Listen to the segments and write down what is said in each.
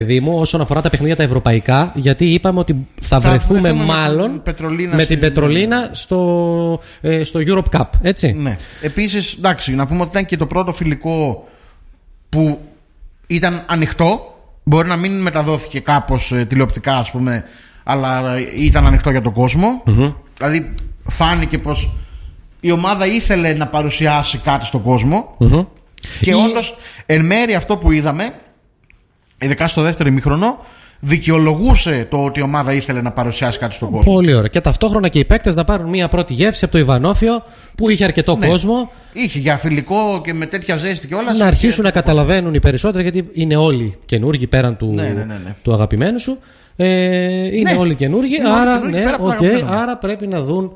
Δήμο όσον αφορά τα παιχνίδια τα ευρωπαϊκά, γιατί είπαμε ότι θα βρεθούμε μάλλον με την Πετρολίνα στο Europe Cup, έτσι. Ναι. Επίσης, εντάξει, να πούμε ότι ήταν και το πρώτο φιλικό που ήταν ανοιχτό. Μπορεί να μην μεταδόθηκε κάπως τηλεοπτικά, ας πούμε, αλλά ήταν ανοιχτό για τον κόσμο. Δηλαδή, φάνηκε πως η ομάδα ήθελε να παρουσιάσει κάτι στον κόσμο. Και όντως, εν μέρει αυτό που είδαμε, ειδικά στο δεύτερο ημίχρονο, δικαιολογούσε το ότι η ομάδα ήθελε να παρουσιάσει κάτι στον κόσμο. Πολύ ωραία. Και ταυτόχρονα και οι παίκτες να πάρουν μια πρώτη γεύση από το Ιβανόφιο που είχε αρκετό κόσμο. Είχε για φιλικό και με τέτοια ζέστη και όλα. Να αρχίσουν να καταλαβαίνουν οι περισσότεροι, γιατί είναι όλοι καινούργοι πέραν του αγαπημένου σου. Είναι όλοι καινούργοι. Άρα πρέπει να δουν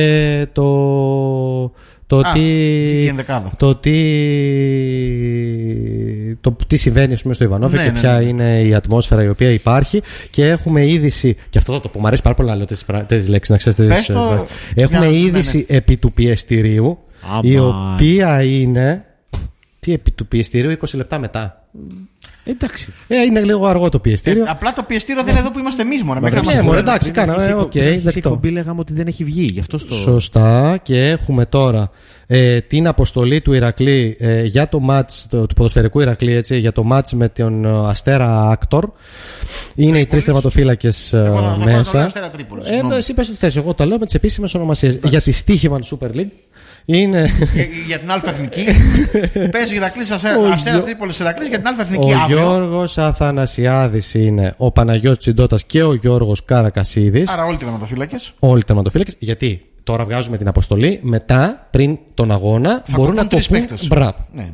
τι συμβαίνει, ας πούμε, στο Ιβανόφιο και ποια είναι η ατμόσφαιρα η οποία υπάρχει. Και έχουμε είδηση, και αυτό θα το πω, μου αρέσει πάρα πολύ να λέω τέτοιες λέξεις, να ξέρετε. Έχουμε είδηση επί του πιεστηρίου, η οποία είναι. Τι επί του πιεστηρίου, 20 λεπτά μετά. Εντάξει. Είναι λίγο αργό το πιεστήριο. Απλά το πιεστήριο δεν είναι εδώ που είμαστε εμείς μόνο. Εντάξει, κάναμε. Στην εκπομπή λέγαμε ότι δεν έχει βγει. Γι' αυτό Σωστά. Και έχουμε τώρα την αποστολή του Ηρακλή για το μάτς του ποδοσφαιρικού Ηρακλή, έτσι, για το μάτς με τον Αστέρα Άκτορ. Είναι οι 3 τερματοφύλακες μέσα. Εσύ πες ότι θες. Εγώ τα λέω με τις επίσημες ονομασίες. Για τη στοίχημα του Super League. Είναι... για την Αλφα Εθνική. Παίζει Ηρακλής Αστέρας Τρίπολης Ηρακλής για την Αλφα Εθνική. Ο Γιώργος Αθανασιάδης είναι ο Παναγιώτης Τσιντώτας και ο Γιώργος Καρακασίδης. Άρα όλοι τερματοφύλακες. Όλοι τερματοφύλακες. Γιατί τώρα βγάζουμε την αποστολή. Μετά, πριν τον αγώνα, θα μπορούν να κοπούν. Μπράβο. Ναι.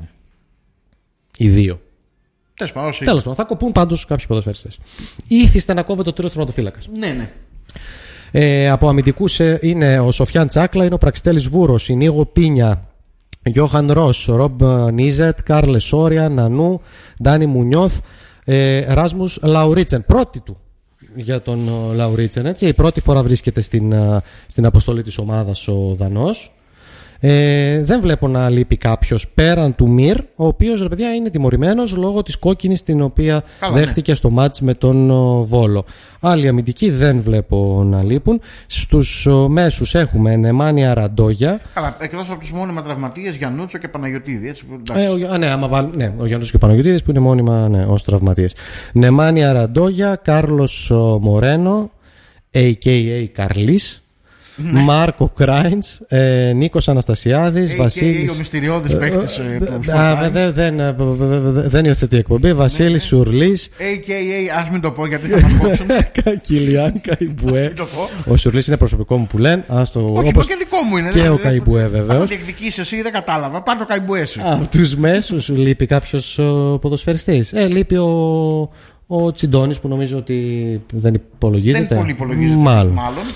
Οι δύο. Τέλος πάντων, θα κοπούν πάντως κάποιοι ποδοσφαιριστές. Ήθιστε να κόβεται ο τρίτος τερματοφύλακας. Ναι. Από αμυντικούς είναι ο Σοφιάν Τσάκλα, είναι ο Πραξιτέλης Βούρος, η Νίγο Πίνια, Γιώχαν Ρος, Ρομπ Νίζετ, Κάρλε Σόρια, Νανού, Ντάνι Μουνιώθ, Ράσμους Λαουρίτσεν. Πρώτη του για τον Λαουρίτσεν, έτσι. Η πρώτη φορά βρίσκεται στην αποστολή της ομάδας ο Δανός. Δεν βλέπω να λείπει κάποιος πέραν του Μυρ, ο οποίος, ρε παιδιά, είναι τιμωρημένος λόγω της κόκκινης την οποία δέχτηκε στο μάτς με τον Βόλο. Άλλοι αμυντικοί δεν βλέπω να λείπουν. Στους μέσους έχουμε Νεμάνια Ραντόγια. Καλά, εκτός από τους μόνιμα τραυματίες Γιαννούτσο και Παναγιωτίδη. Έτσι, ο Γιαννούτσο και ο Παναγιωτίδης που είναι μόνιμα ως τραυματίες. Νεμάνια Ραντόγια, Κάρλος Μορένο, a.k.a. Καρλής. Μάρκο Κράιντς, Νίκος Αναστασιάδης, Βασίλης. Ο μυστηριώδης παίκτης. Δεν υιοθετεί εκπομπή. Βασίλης Σουρλής. A.k.a. ας μην το πω γιατί θα μας κόψουν. Κιλιάν Καϊμπουέ. Ο Σουρλής είναι προσωπικό μου που λένε. Όχι, και δικό μου είναι. Και ο Καϊμπουέ βεβαίως. Αν διεκδικήσεις εσύ δεν κατάλαβα. Πάρ' το Καϊμπουέ σου. Από τους μέσους λείπει κάποιος ποδοσφαιριστής. Λείπει ο Τσιντώνης που νομίζω ότι δεν υπολογίζεται. Δεν πολύ υπολογίζεται. Μάλλον.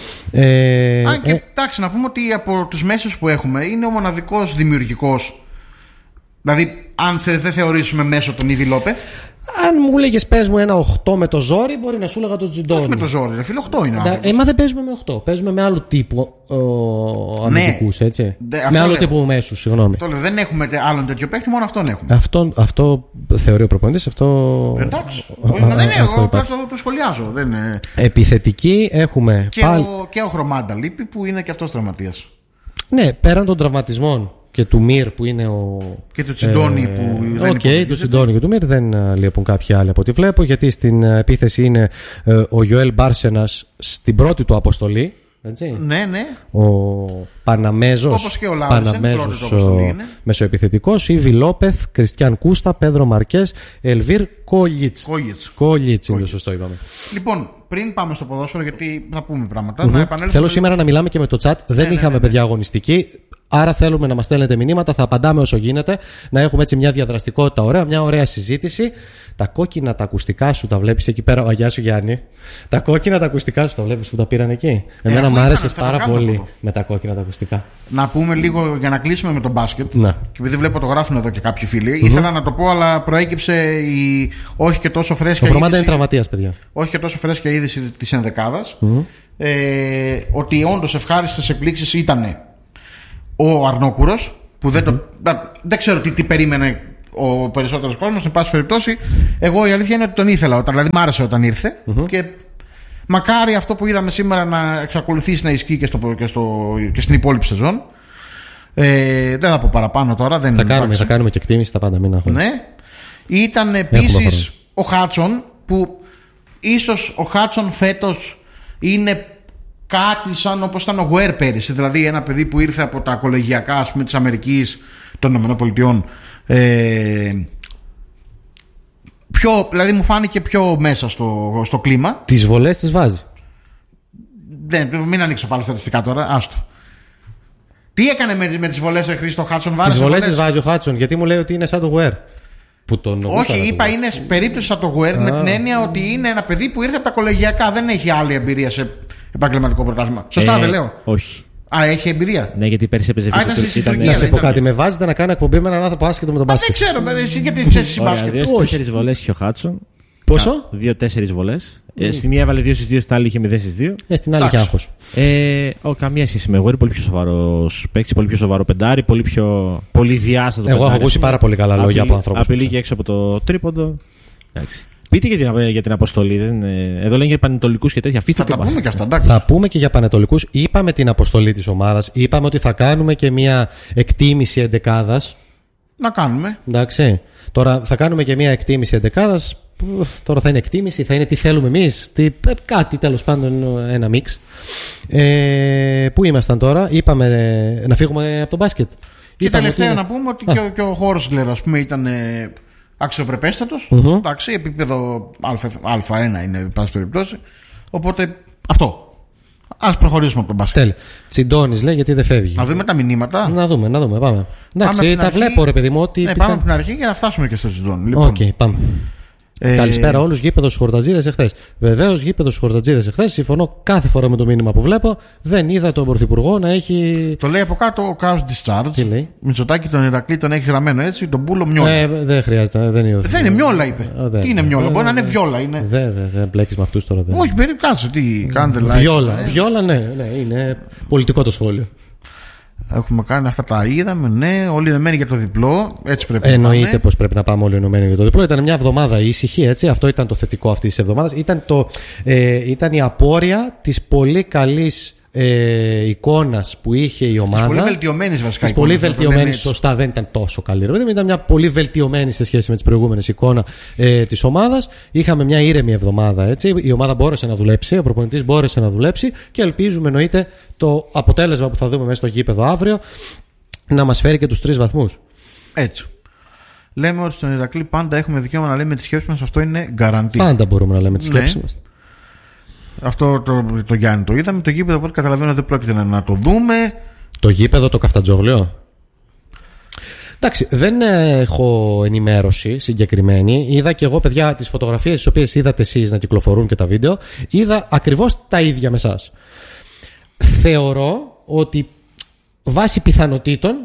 Αν και εντάξει, να πούμε ότι από τους μέσους που έχουμε είναι ο μοναδικός δημιουργικός. Δηλαδή, αν δεν θεωρήσουμε μέσω τον Ήδη Λόπεθ. Αν μου έλεγες πες μου ένα 8 με το ζόρι, μπορεί να σου έλεγα τον Τσιντώνη. Όχι με το ζόρι, φίλε, 8 είναι. Μα δεν παίζουμε με 8. Παίζουμε με άλλου τύπου αμυντικούς, έτσι. Με άλλου τύπου μέσους, συγγνώμη. Το λέω, δεν έχουμε άλλον τέτοιο παίκτη, μόνο αυτόν έχουμε. Αυτό θεωρεί ο προπονητής. Εντάξει. Δεν είναι, εγώ το σχολιάζω. Επιθετική έχουμε. Και ο Χρωμάντα λείπει που είναι και αυτός τραυματίας. Ναι, πέραν των τραυματισμών και του Μυρ που είναι και του Τσιντώνη που δεν του Τσιντώνη και του Μυρ δεν λείπουν κάποιοι άλλοι από ό,τι βλέπω, γιατί στην επίθεση είναι ο Γιοέλ Μπάρσενας στην πρώτη του αποστολή, έτσι. Ναι. Ο Παναμέζος, όπως και ο Λάουρενσεν, μεσοεπιθετικός, Ήβι Λόπεθ, Κριστιαν Κούστα, Πέδρο Μαρκές, Ελβίρ Κόλιτς είναι το σωστό, είπαμε. Λοιπόν, πριν πάμε στο ποδόσφαιρο, γιατί θα πούμε πράγματα, θέλω σήμερα να μιλάμε και με το chat. Δεν είχαμε παιδιά αγωνιστική. Άρα θέλουμε να μας στέλνετε μηνύματα, θα απαντάμε όσο γίνεται, να έχουμε έτσι μια διαδραστικότητα ωραία, μια ωραία συζήτηση. Τα κόκκινα τα ακουστικά σου τα βλέπεις εκεί πέρα. Γεια σου Γιάννη. Τα κόκκινα τα ακουστικά σου τα βλέπεις που τα πήραν εκεί. Εμένα μου άρεσες πάρα πολύ με τα κόκκινα τα ακουστικά. Να πούμε λίγο για να κλείσουμε με τον μπάσκετ. Ναι. Και επειδή βλέπω το γράφουν εδώ και κάποιοι φίλοι, ήθελα να το πω, αλλά προέκυψε η όχι και τόσο φρέσκια. Ο Χρωμάντα είναι τραυματίας, παιδιά. Όχι και τόσο φρέσκια είδηση της ενδεκάδας. Ότι όντως ευχάριστες εκπλήξεις ήταν ο Αρνόκουρος, που δεν ξέρω τι περίμενε ο περισσότερος κόσμος. Εν πάση περιπτώσει, εγώ η αλήθεια είναι ότι τον ήθελα, δηλαδή μ' άρεσε όταν ήρθε. Και μακάρι αυτό που είδαμε σήμερα να εξακολουθήσει να ισχύει και στην υπόλοιπη σεζόν. Δεν θα πω παραπάνω τώρα. Θα κάνουμε και εκτίμηση στα πάντα. Ναι. Ήταν επίσης ο Χάτσον, που ίσως ο Χάτσον φέτος είναι κάτι σαν όπως ήταν ο Γουέρ πέρυσι. Δηλαδή ένα παιδί που ήρθε από τα κολεγιακά, ας πούμε, της Αμερικής, των ΗΠΑ. Δηλαδή μου φάνηκε πιο μέσα στο κλίμα. Τις βολές τις βάζει. Μην ανοίξω πάλι στατιστικά τώρα. Άστο. Τι έκανε με τις βολές Χρήστο Χάτσον? Τις βολές τις βάζει ο Χάτσον, γιατί μου λέει ότι είναι σαν το Γουέρ. Όχι, είπα είναι περίπτωση σαν το Γουέρ, με την έννοια ότι είναι ένα παιδί που ήρθε από τα κολεγιακά. Δεν έχει άλλη εμπειρία σε επαγγελματικό πρωτάθλημα. Σωστά δεν λέω? Όχι. Έχει εμπειρία. Ναι, γιατί πέρυσι έπαιζε Να σε πω κάτι. Με βάζετε να κάνω εκπομπή με έναν άνθρωπο άσχετο με τον μπάσκετ. Δεν ξέρω, εσύ γιατί ξέρει εσύ μπάσκετ. 2-4 βολές είχε ο Χάτσον. Πόσο? 2-4 βολές. Στη μία έβαλε 2 στις 2, στην άλλη είχε 0 στις 2. Στην άλλη είχε άγχος. Καμία σχέση με εγώ. Είναι πολύ πιο σοβαρό παίκτη, πολύ πιο σοβαρό πεντάρι, πολύ διάστατο. Εγώ έχω ακούσει πάρα πολύ καλά λόγια από ανθρώπους. Απειλεί και έξω από το τρίποντο. Εντάξει. Πείτε για την αποστολή. Εδώ λένε για πανετολικούς και τέτοια. Θα τα πούμε και αυτά. Θα πούμε και για πανετολικούς. Είπαμε την αποστολή της ομάδας. Είπαμε ότι θα κάνουμε και μια εκτίμηση εντεκάδας. Να κάνουμε. Εντάξει. Τώρα θα κάνουμε και μια εκτίμηση εντεκάδας. Τώρα θα είναι εκτίμηση, θα είναι τι θέλουμε εμείς. Κάτι τέλος πάντων, ένα μίξ. Πού ήμασταν τώρα? Είπαμε να φύγουμε από το μπάσκετ. Και τελευταία να πούμε ότι και ο Χόρσλερ, ας πούμε, ήταν αξιοπρεπέστατος. Εντάξει, επίπεδο Α1 είναι, εν πάση περιπτώσει. Οπότε αυτό. Ας προχωρήσουμε από τον μπάσκετ. Τέλει. Τσιντώνεις λέει, γιατί δεν φεύγει. Να δούμε τα μηνύματα. Να δούμε, πάμε. Εντάξει, τα βλέπω ρε παιδί μου. Πάμε από την αρχή για να φτάσουμε και στο Τσιντώνη. Λοιπόν, πάμε. Καλησπέρα όλους, γήπεδο στους Χορτατζίδες εχθές. Βεβαίως, γήπεδο στους Χορτατζίδες εχθές. Συμφωνώ κάθε φορά με το μήνυμα που βλέπω. Δεν είδα τον Πρωθυπουργό να έχει. Το λέει από κάτω ο Chaos Discharge. Τι λέει? Μητσοτάκη τον Ηρακλή τον έχει γραμμένο έτσι. Τον Πούλο Μιόλα. Δεν χρειάζεται. Δεν είναι Μιόλα, είπε. Τι είναι Μιόλα? Μπορεί να είναι Βιόλα. Δεν μπλέκεις με αυτούς τώρα. Όχι, περίπου κάτσε. Τι κάνετε like. Βιόλα, ναι, είναι πολιτικό το σχόλιο. Έχουμε κάνει αυτά, τα είδαμε, ναι. Όλοι ενωμένοι για το διπλό. Έτσι πρέπει να πάμε. Εννοείται πως πρέπει να πάμε όλοι ενωμένοι για το διπλό. Ήταν μια εβδομάδα ήσυχη, έτσι. Αυτό ήταν το θετικό αυτής της εβδομάδας. Ήταν η απόρρια της πολύ καλής εικόνας που είχε η ομάδα. Πολύ βελτιωμένης βασικά. Πολύ βελτιωμένης, σωστά, δεν ήταν τόσο καλή. Ήταν μια πολύ βελτιωμένη σε σχέση με τις προηγούμενες εικόνα της ομάδας. Είχαμε μια ήρεμη εβδομάδα, έτσι. Η ομάδα μπόρεσε να δουλέψει, ο προπονητής μπόρεσε να δουλέψει και ελπίζουμε, εννοείται, το αποτέλεσμα που θα δούμε μέσα στο γήπεδο αύριο να μας φέρει και τους 3 βαθμούς. Έτσι. Λέμε ότι στον Ηρακλή πάντα έχουμε δικαίωμα να λέμε τις σκέψεις μας, αυτό είναι γκαραντί. Πάντα μπορούμε να λέμε τις σκέψεις μας. Αυτό το Γιάννη το είδαμε. Το γήπεδο, από ό,τι καταλαβαίνω, δεν πρόκειται να το δούμε. Το γήπεδο, το Καφτατζόγλιο. Εντάξει, δεν έχω ενημέρωση συγκεκριμένη. Είδα και εγώ, παιδιά, τις φωτογραφίες τις οποίες είδατε εσείς να κυκλοφορούν και τα βίντεο. Είδα ακριβώς τα ίδια με εσάς. Θεωρώ ότι βάσει πιθανοτήτων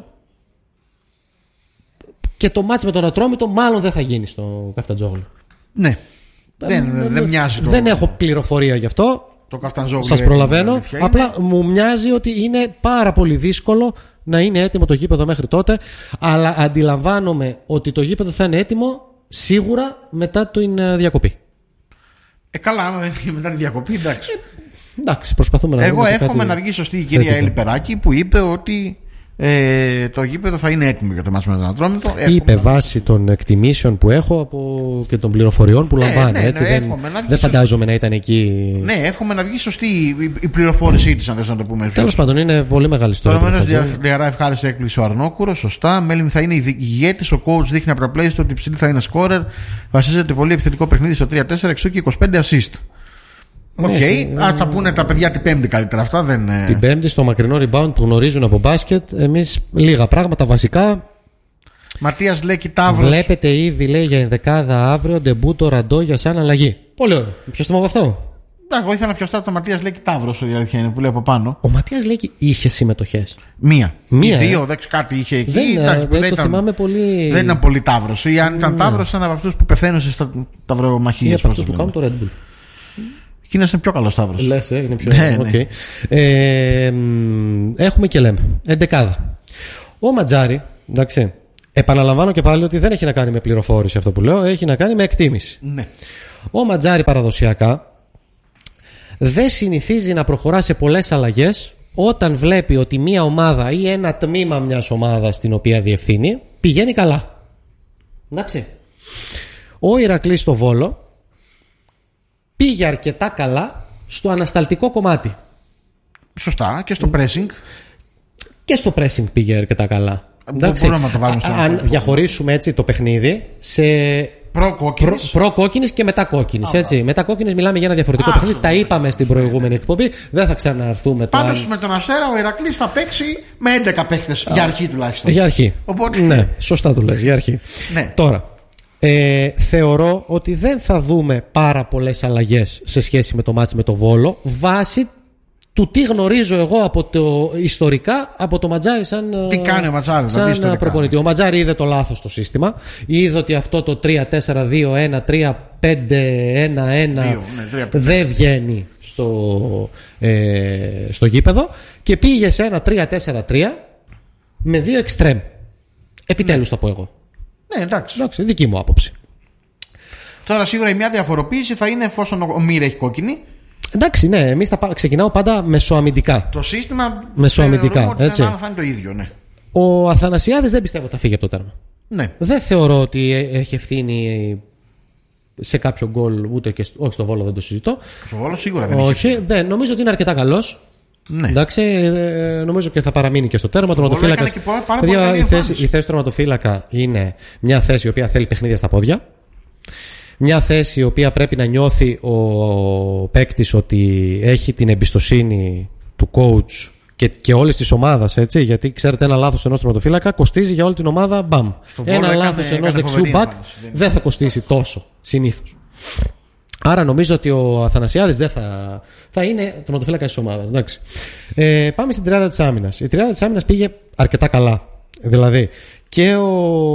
και το μάτς με τον Ατρόμητο μάλλον δεν θα γίνει στο Καφτατζόγλιο. Ναι. Δεν μοιάζει. Δεν έχω πληροφορία γι' αυτό. Σας προλαβαίνω. Απλά μου μοιάζει ότι είναι πάρα πολύ δύσκολο να είναι έτοιμο το γήπεδο μέχρι τότε. Αλλά αντιλαμβάνομαι ότι το γήπεδο θα είναι έτοιμο σίγουρα μετά την διακοπή. Καλά, άμα δεν είναι μετά τη διακοπή, εντάξει. Εντάξει, προσπαθούμε να Εγώ εύχομαι να βγει σωστή η κυρία Έλλη Περάκη που είπε ότι το γήπεδο θα είναι έτοιμο για το μάτς με τον Ατρόμητο. Είπε βάσει των εκτιμήσεων που έχω και των πληροφοριών που λαμβάνει. Έτσι, δεν φαντάζομαι να ήταν εκεί. Ναι, εύχομαι να βγει σωστή η πληροφόρησή της, αν θες να το πούμε. Τέλος πάντων, είναι πολύ μεγάλη ιστορία. Τώρα, διαρά ευχάριστη έκπληξη ο Αρνόκουρος. Σωστά. Μέλιν θα είναι ηγέτης. Ο coach δείχνει από τα play ότι ψηλή θα είναι σκόρερ. Βασίζεται πολύ επιθετικό παιχνίδι στο 3-4, εξού και 25 assist. Ας τα πούνε τα παιδιά την Πέμπτη καλύτερα αυτά. Την Πέμπτη στο μακρινό rebound που γνωρίζουν από μπάσκετ. Εμείς λίγα πράγματα βασικά. Ματίας Λέκη Ταύρος. Βλέπετε ήδη, λέει, για ενδεκάδα αύριο ντεμπούτο Ραντό για σαν αλλαγή. Πολύ ωραίο. Πιαστούμε από αυτό. Εγώ ήθελα να πιαστώ από το Ματίας Λέκη Ταύρος, η αλήθεια είναι που λέει από πάνω. Ο Ματίας Λέκη είχε συμμετοχές. Μία. Δύο, κάτι είχε εκεί. Δεν το θυμάμαι πολύ. Δεν ήταν πολύ Ταύρος. Ή αν ήταν Ταύρος, ήταν από αυτούς που πεθαίνουν στα ταυρομαχίες. Ή από αυτούς που κάνουν το Red Bull. Εκείνος είναι πιο καλός Σταύρος. Λες, είναι πιο okay. Έχουμε και λέμε. Εντεκάδα. Ο Ματζάρη, εντάξει, Επαναλαμβάνω και πάλι ότι δεν έχει να κάνει με πληροφόρηση αυτό που λέω, έχει να κάνει με εκτίμηση. Ναι. Ο Ματζάρη παραδοσιακά δεν συνηθίζει να προχωρά σε πολλές αλλαγές όταν βλέπει ότι μια ομάδα ή ένα τμήμα μιας ομάδας στην οποία διευθύνει πηγαίνει καλά. Εντάξει. Ο Ηρακλής στο Βόλο πήγε αρκετά καλά στο ανασταλτικό κομμάτι. Σωστά, και στο pressing. Και στο pressing πήγε αρκετά καλά. Αν διαχωρίσουμε έτσι το παιχνίδι σε προ-κόκκινης και μετά-κόκκινης. Μετά-κόκκινης μιλάμε για ένα διαφορετικό παιχνίδι. Τα είπαμε στην προηγούμενη εκπομπή. Δεν θα ξαναρθούμε. Πάντως με τον Αστέρα ο Ηρακλής θα παίξει με 11 παίχτες. Για αρχή τουλάχιστον. Για αρχή. Οπότε... Ναι, σωστά το λες. Για αρχή. Ναι. Τώρα, θεωρώ ότι δεν θα δούμε πάρα πολλές αλλαγές σε σχέση με το μάτς με το Βόλο, βάσει του τι γνωρίζω εγώ από το ιστορικά από το Ματζάρι σαν, τι κάνει ο Ματζάρι, σαν προπονητή. Ο Ματζάρι είδε το λάθος στο σύστημα, είδε ότι αυτό το 3-4-2-1, 3-5-1-1 δεν βγαίνει στο γήπεδο και πήγε σε ένα 3-4-3 με 2 εξτρέμ. Επιτέλους θα πω εγώ. Ναι, εντάξει, δική μου άποψη. Τώρα σίγουρα η μια διαφοροποίηση θα είναι εφόσον ο Μύρ έχει κόκκινη. Εντάξει, ναι, εμείς ξεκινάω πάντα μεσοαμυντικά. Το σύστημα μεσοαμυντικά, έτσι. Θα είναι το ίδιο, ναι. Ο Αθανασιάδης δεν πιστεύω ότι θα φύγει από το τέρμα. Ναι. Δεν θεωρώ ότι έχει ευθύνη σε κάποιο γκολ, ούτε και όχι στο Βόλο, δεν το συζητώ. Στο Βόλο σίγουρα δεν όχι. Δεν, νομίζω ότι είναι αρκετά καλός. Ναι. Εντάξει, νομίζω και θα παραμείνει και στο τέρμα. Η θέση του τερματοφύλακα είναι μια θέση η οποία θέλει παιχνίδια στα πόδια. Μια θέση η οποία πρέπει να νιώθει ο παίκτης ότι έχει την εμπιστοσύνη του coach και όλης της ομάδας, έτσι. Γιατί ξέρετε, ένα λάθος ενός τερματοφύλακα κοστίζει για όλη την ομάδα, μπαμ. Ένα λάθος ενός δεξιού μπακ δεν θα κοστίσει τόσο συνήθως. Άρα νομίζω ότι ο Αθανασιάδης δεν θα είναι τερματοφύλακας της ομάδας. Εντάξει. Πάμε στην τριάδα της άμυνας. Η τριάδα της άμυνας πήγε αρκετά καλά. Δηλαδή και ο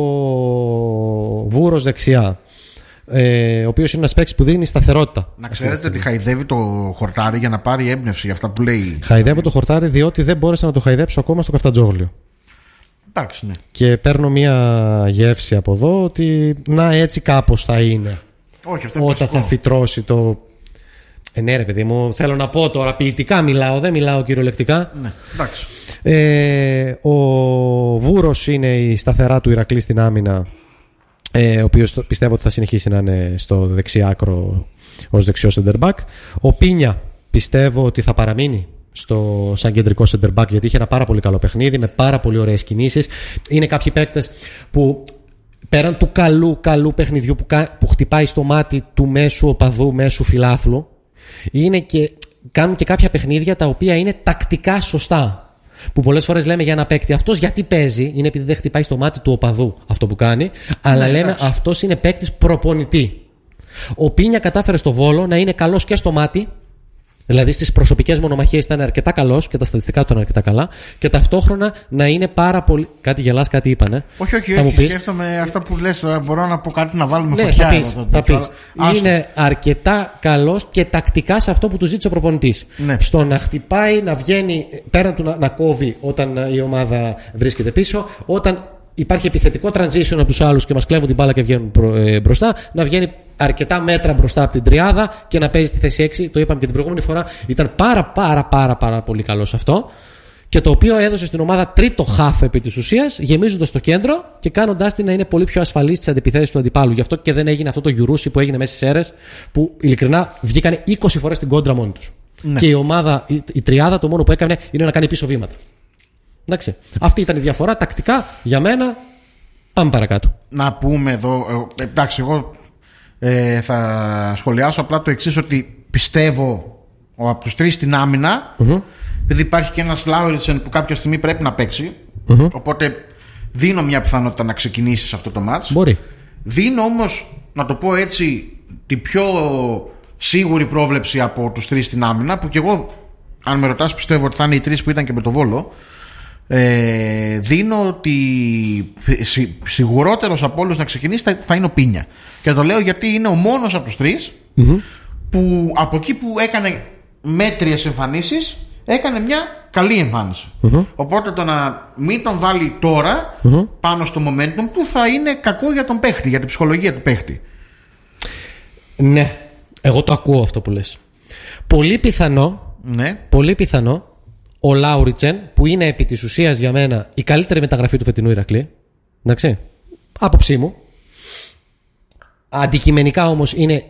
Βούρος δεξιά, ο οποίος είναι ένας παίκτης που δίνει σταθερότητα. Να ξέρετε ότι χαϊδεύει το Χορτάρι για να πάρει έμπνευση για αυτά που λέει. Χαϊδεύω το Χορτάρι διότι δεν μπόρεσα να το χαϊδέψω ακόμα στο Καφτατζόγλιο. Εντάξει, ναι. Και παίρνω μια γεύση από εδώ ότι να έτσι κάπως θα είναι. Όχι, αυτό όταν θα φυτρώσει το. Ναι, ρε παιδί μου, θέλω να πω τώρα ποιητικά μιλάω, δεν μιλάω κυριολεκτικά. Ναι, εντάξει. Ο Βούρος είναι η σταθερά του Ηρακλή στην άμυνα, ο οποίος πιστεύω ότι θα συνεχίσει να είναι στο δεξιάκρο ως δεξιό center back. Ο Πίνια πιστεύω ότι θα παραμείνει σαν κεντρικό center back, γιατί είχε ένα πάρα πολύ καλό παιχνίδι με πάρα πολύ ωραίες κινήσεις. Είναι κάποιοι παίκτες που πέραν του καλού παιχνιδιού που χτυπάει στο μάτι του μέσου οπαδού, μέσου φιλάθλου, κάνουν και κάποια παιχνίδια τα οποία είναι τακτικά σωστά. Που πολλές φορές λέμε για ένα παίκτη, αυτός γιατί παίζει, είναι επειδή δεν χτυπάει στο μάτι του οπαδού αυτό που κάνει, αλλά λέμε αυτός είναι παίκτης προπονητή. Ο Πίνια κατάφερε στο Βόλο να είναι καλός και στο μάτι, δηλαδή στις προσωπικές μονομαχίες ήταν αρκετά καλός και τα στατιστικά του ήταν αρκετά καλά, και ταυτόχρονα να είναι πάρα πολύ. Κάτι γελάς, κάτι είπανε. Όχι, σκέφτομαι αυτά που λες. Μπορώ να πω κάτι να βάλουμε φωτιά. Θα πεις. Είναι αρκετά καλός και τακτικά σε αυτό που του ζήτησε ο προπονητής. Ναι. Στο να χτυπάει, να βγαίνει πέραν του να κόβει όταν η ομάδα βρίσκεται πίσω, όταν υπάρχει επιθετικό transition από τους άλλους και μας κλέβουν την μπάλα και βγαίνουν μπροστά, να βγαίνει αρκετά μέτρα μπροστά από την τριάδα και να παίζει στη θέση 6. Το είπαμε και την προηγούμενη φορά. Ήταν πάρα πολύ καλό σε αυτό. Και το οποίο έδωσε στην ομάδα τρίτο χαφ επί της ουσίας, γεμίζοντας το κέντρο και κάνοντάς την να είναι πολύ πιο ασφαλής στις αντιπιθέσεις του αντιπάλου. Γι' αυτό και δεν έγινε αυτό το γιουρούσι που έγινε μέσα στις αίρες, που ειλικρινά βγήκανε 20 φορές στην κόντρα μόνοι τους. Ναι. Και η ομάδα, η τριάδα, το μόνο που έκανε είναι να κάνει πίσω βήματα. Εντάξει. Αυτή ήταν η διαφορά τακτικά για μένα. Πάμε παρακάτω. Να πούμε εδώ. Εντάξει, εγώ θα σχολιάσω απλά το εξής, ότι πιστεύω από τους τρεις στην άμυνα, επειδή υπάρχει και ένας Λάουριτσεν που κάποια στιγμή πρέπει να παίξει, οπότε δίνω μια πιθανότητα να ξεκινήσει σε αυτό το μάτς. Μπορεί. Δίνω όμως, να το πω έτσι, την πιο σίγουρη πρόβλεψη από τους τρεις στην άμυνα, που κι εγώ, αν με ρωτάς, πιστεύω ότι θα είναι οι τρεις που ήταν και με το Βόλο. Δίνω ότι σιγουρότερος από όλους να ξεκινήσει θα είναι ο Πίνια. Και το λέω γιατί είναι ο μόνος από τους τρεις που από εκεί που έκανε μέτριες εμφανίσεις έκανε μια καλή εμφάνιση. Οπότε το να μην τον βάλει τώρα πάνω στο momentum του θα είναι κακό για τον παίχτη, για την ψυχολογία του παίχτη. Ναι, εγώ το ακούω αυτό που λες. Πολύ πιθανό ο Λάουριτσεν, που είναι επί της ουσίας για μένα η καλύτερη μεταγραφή του φετινού Ηρακλή, εντάξει, άποψή μου, αντικειμενικά όμως είναι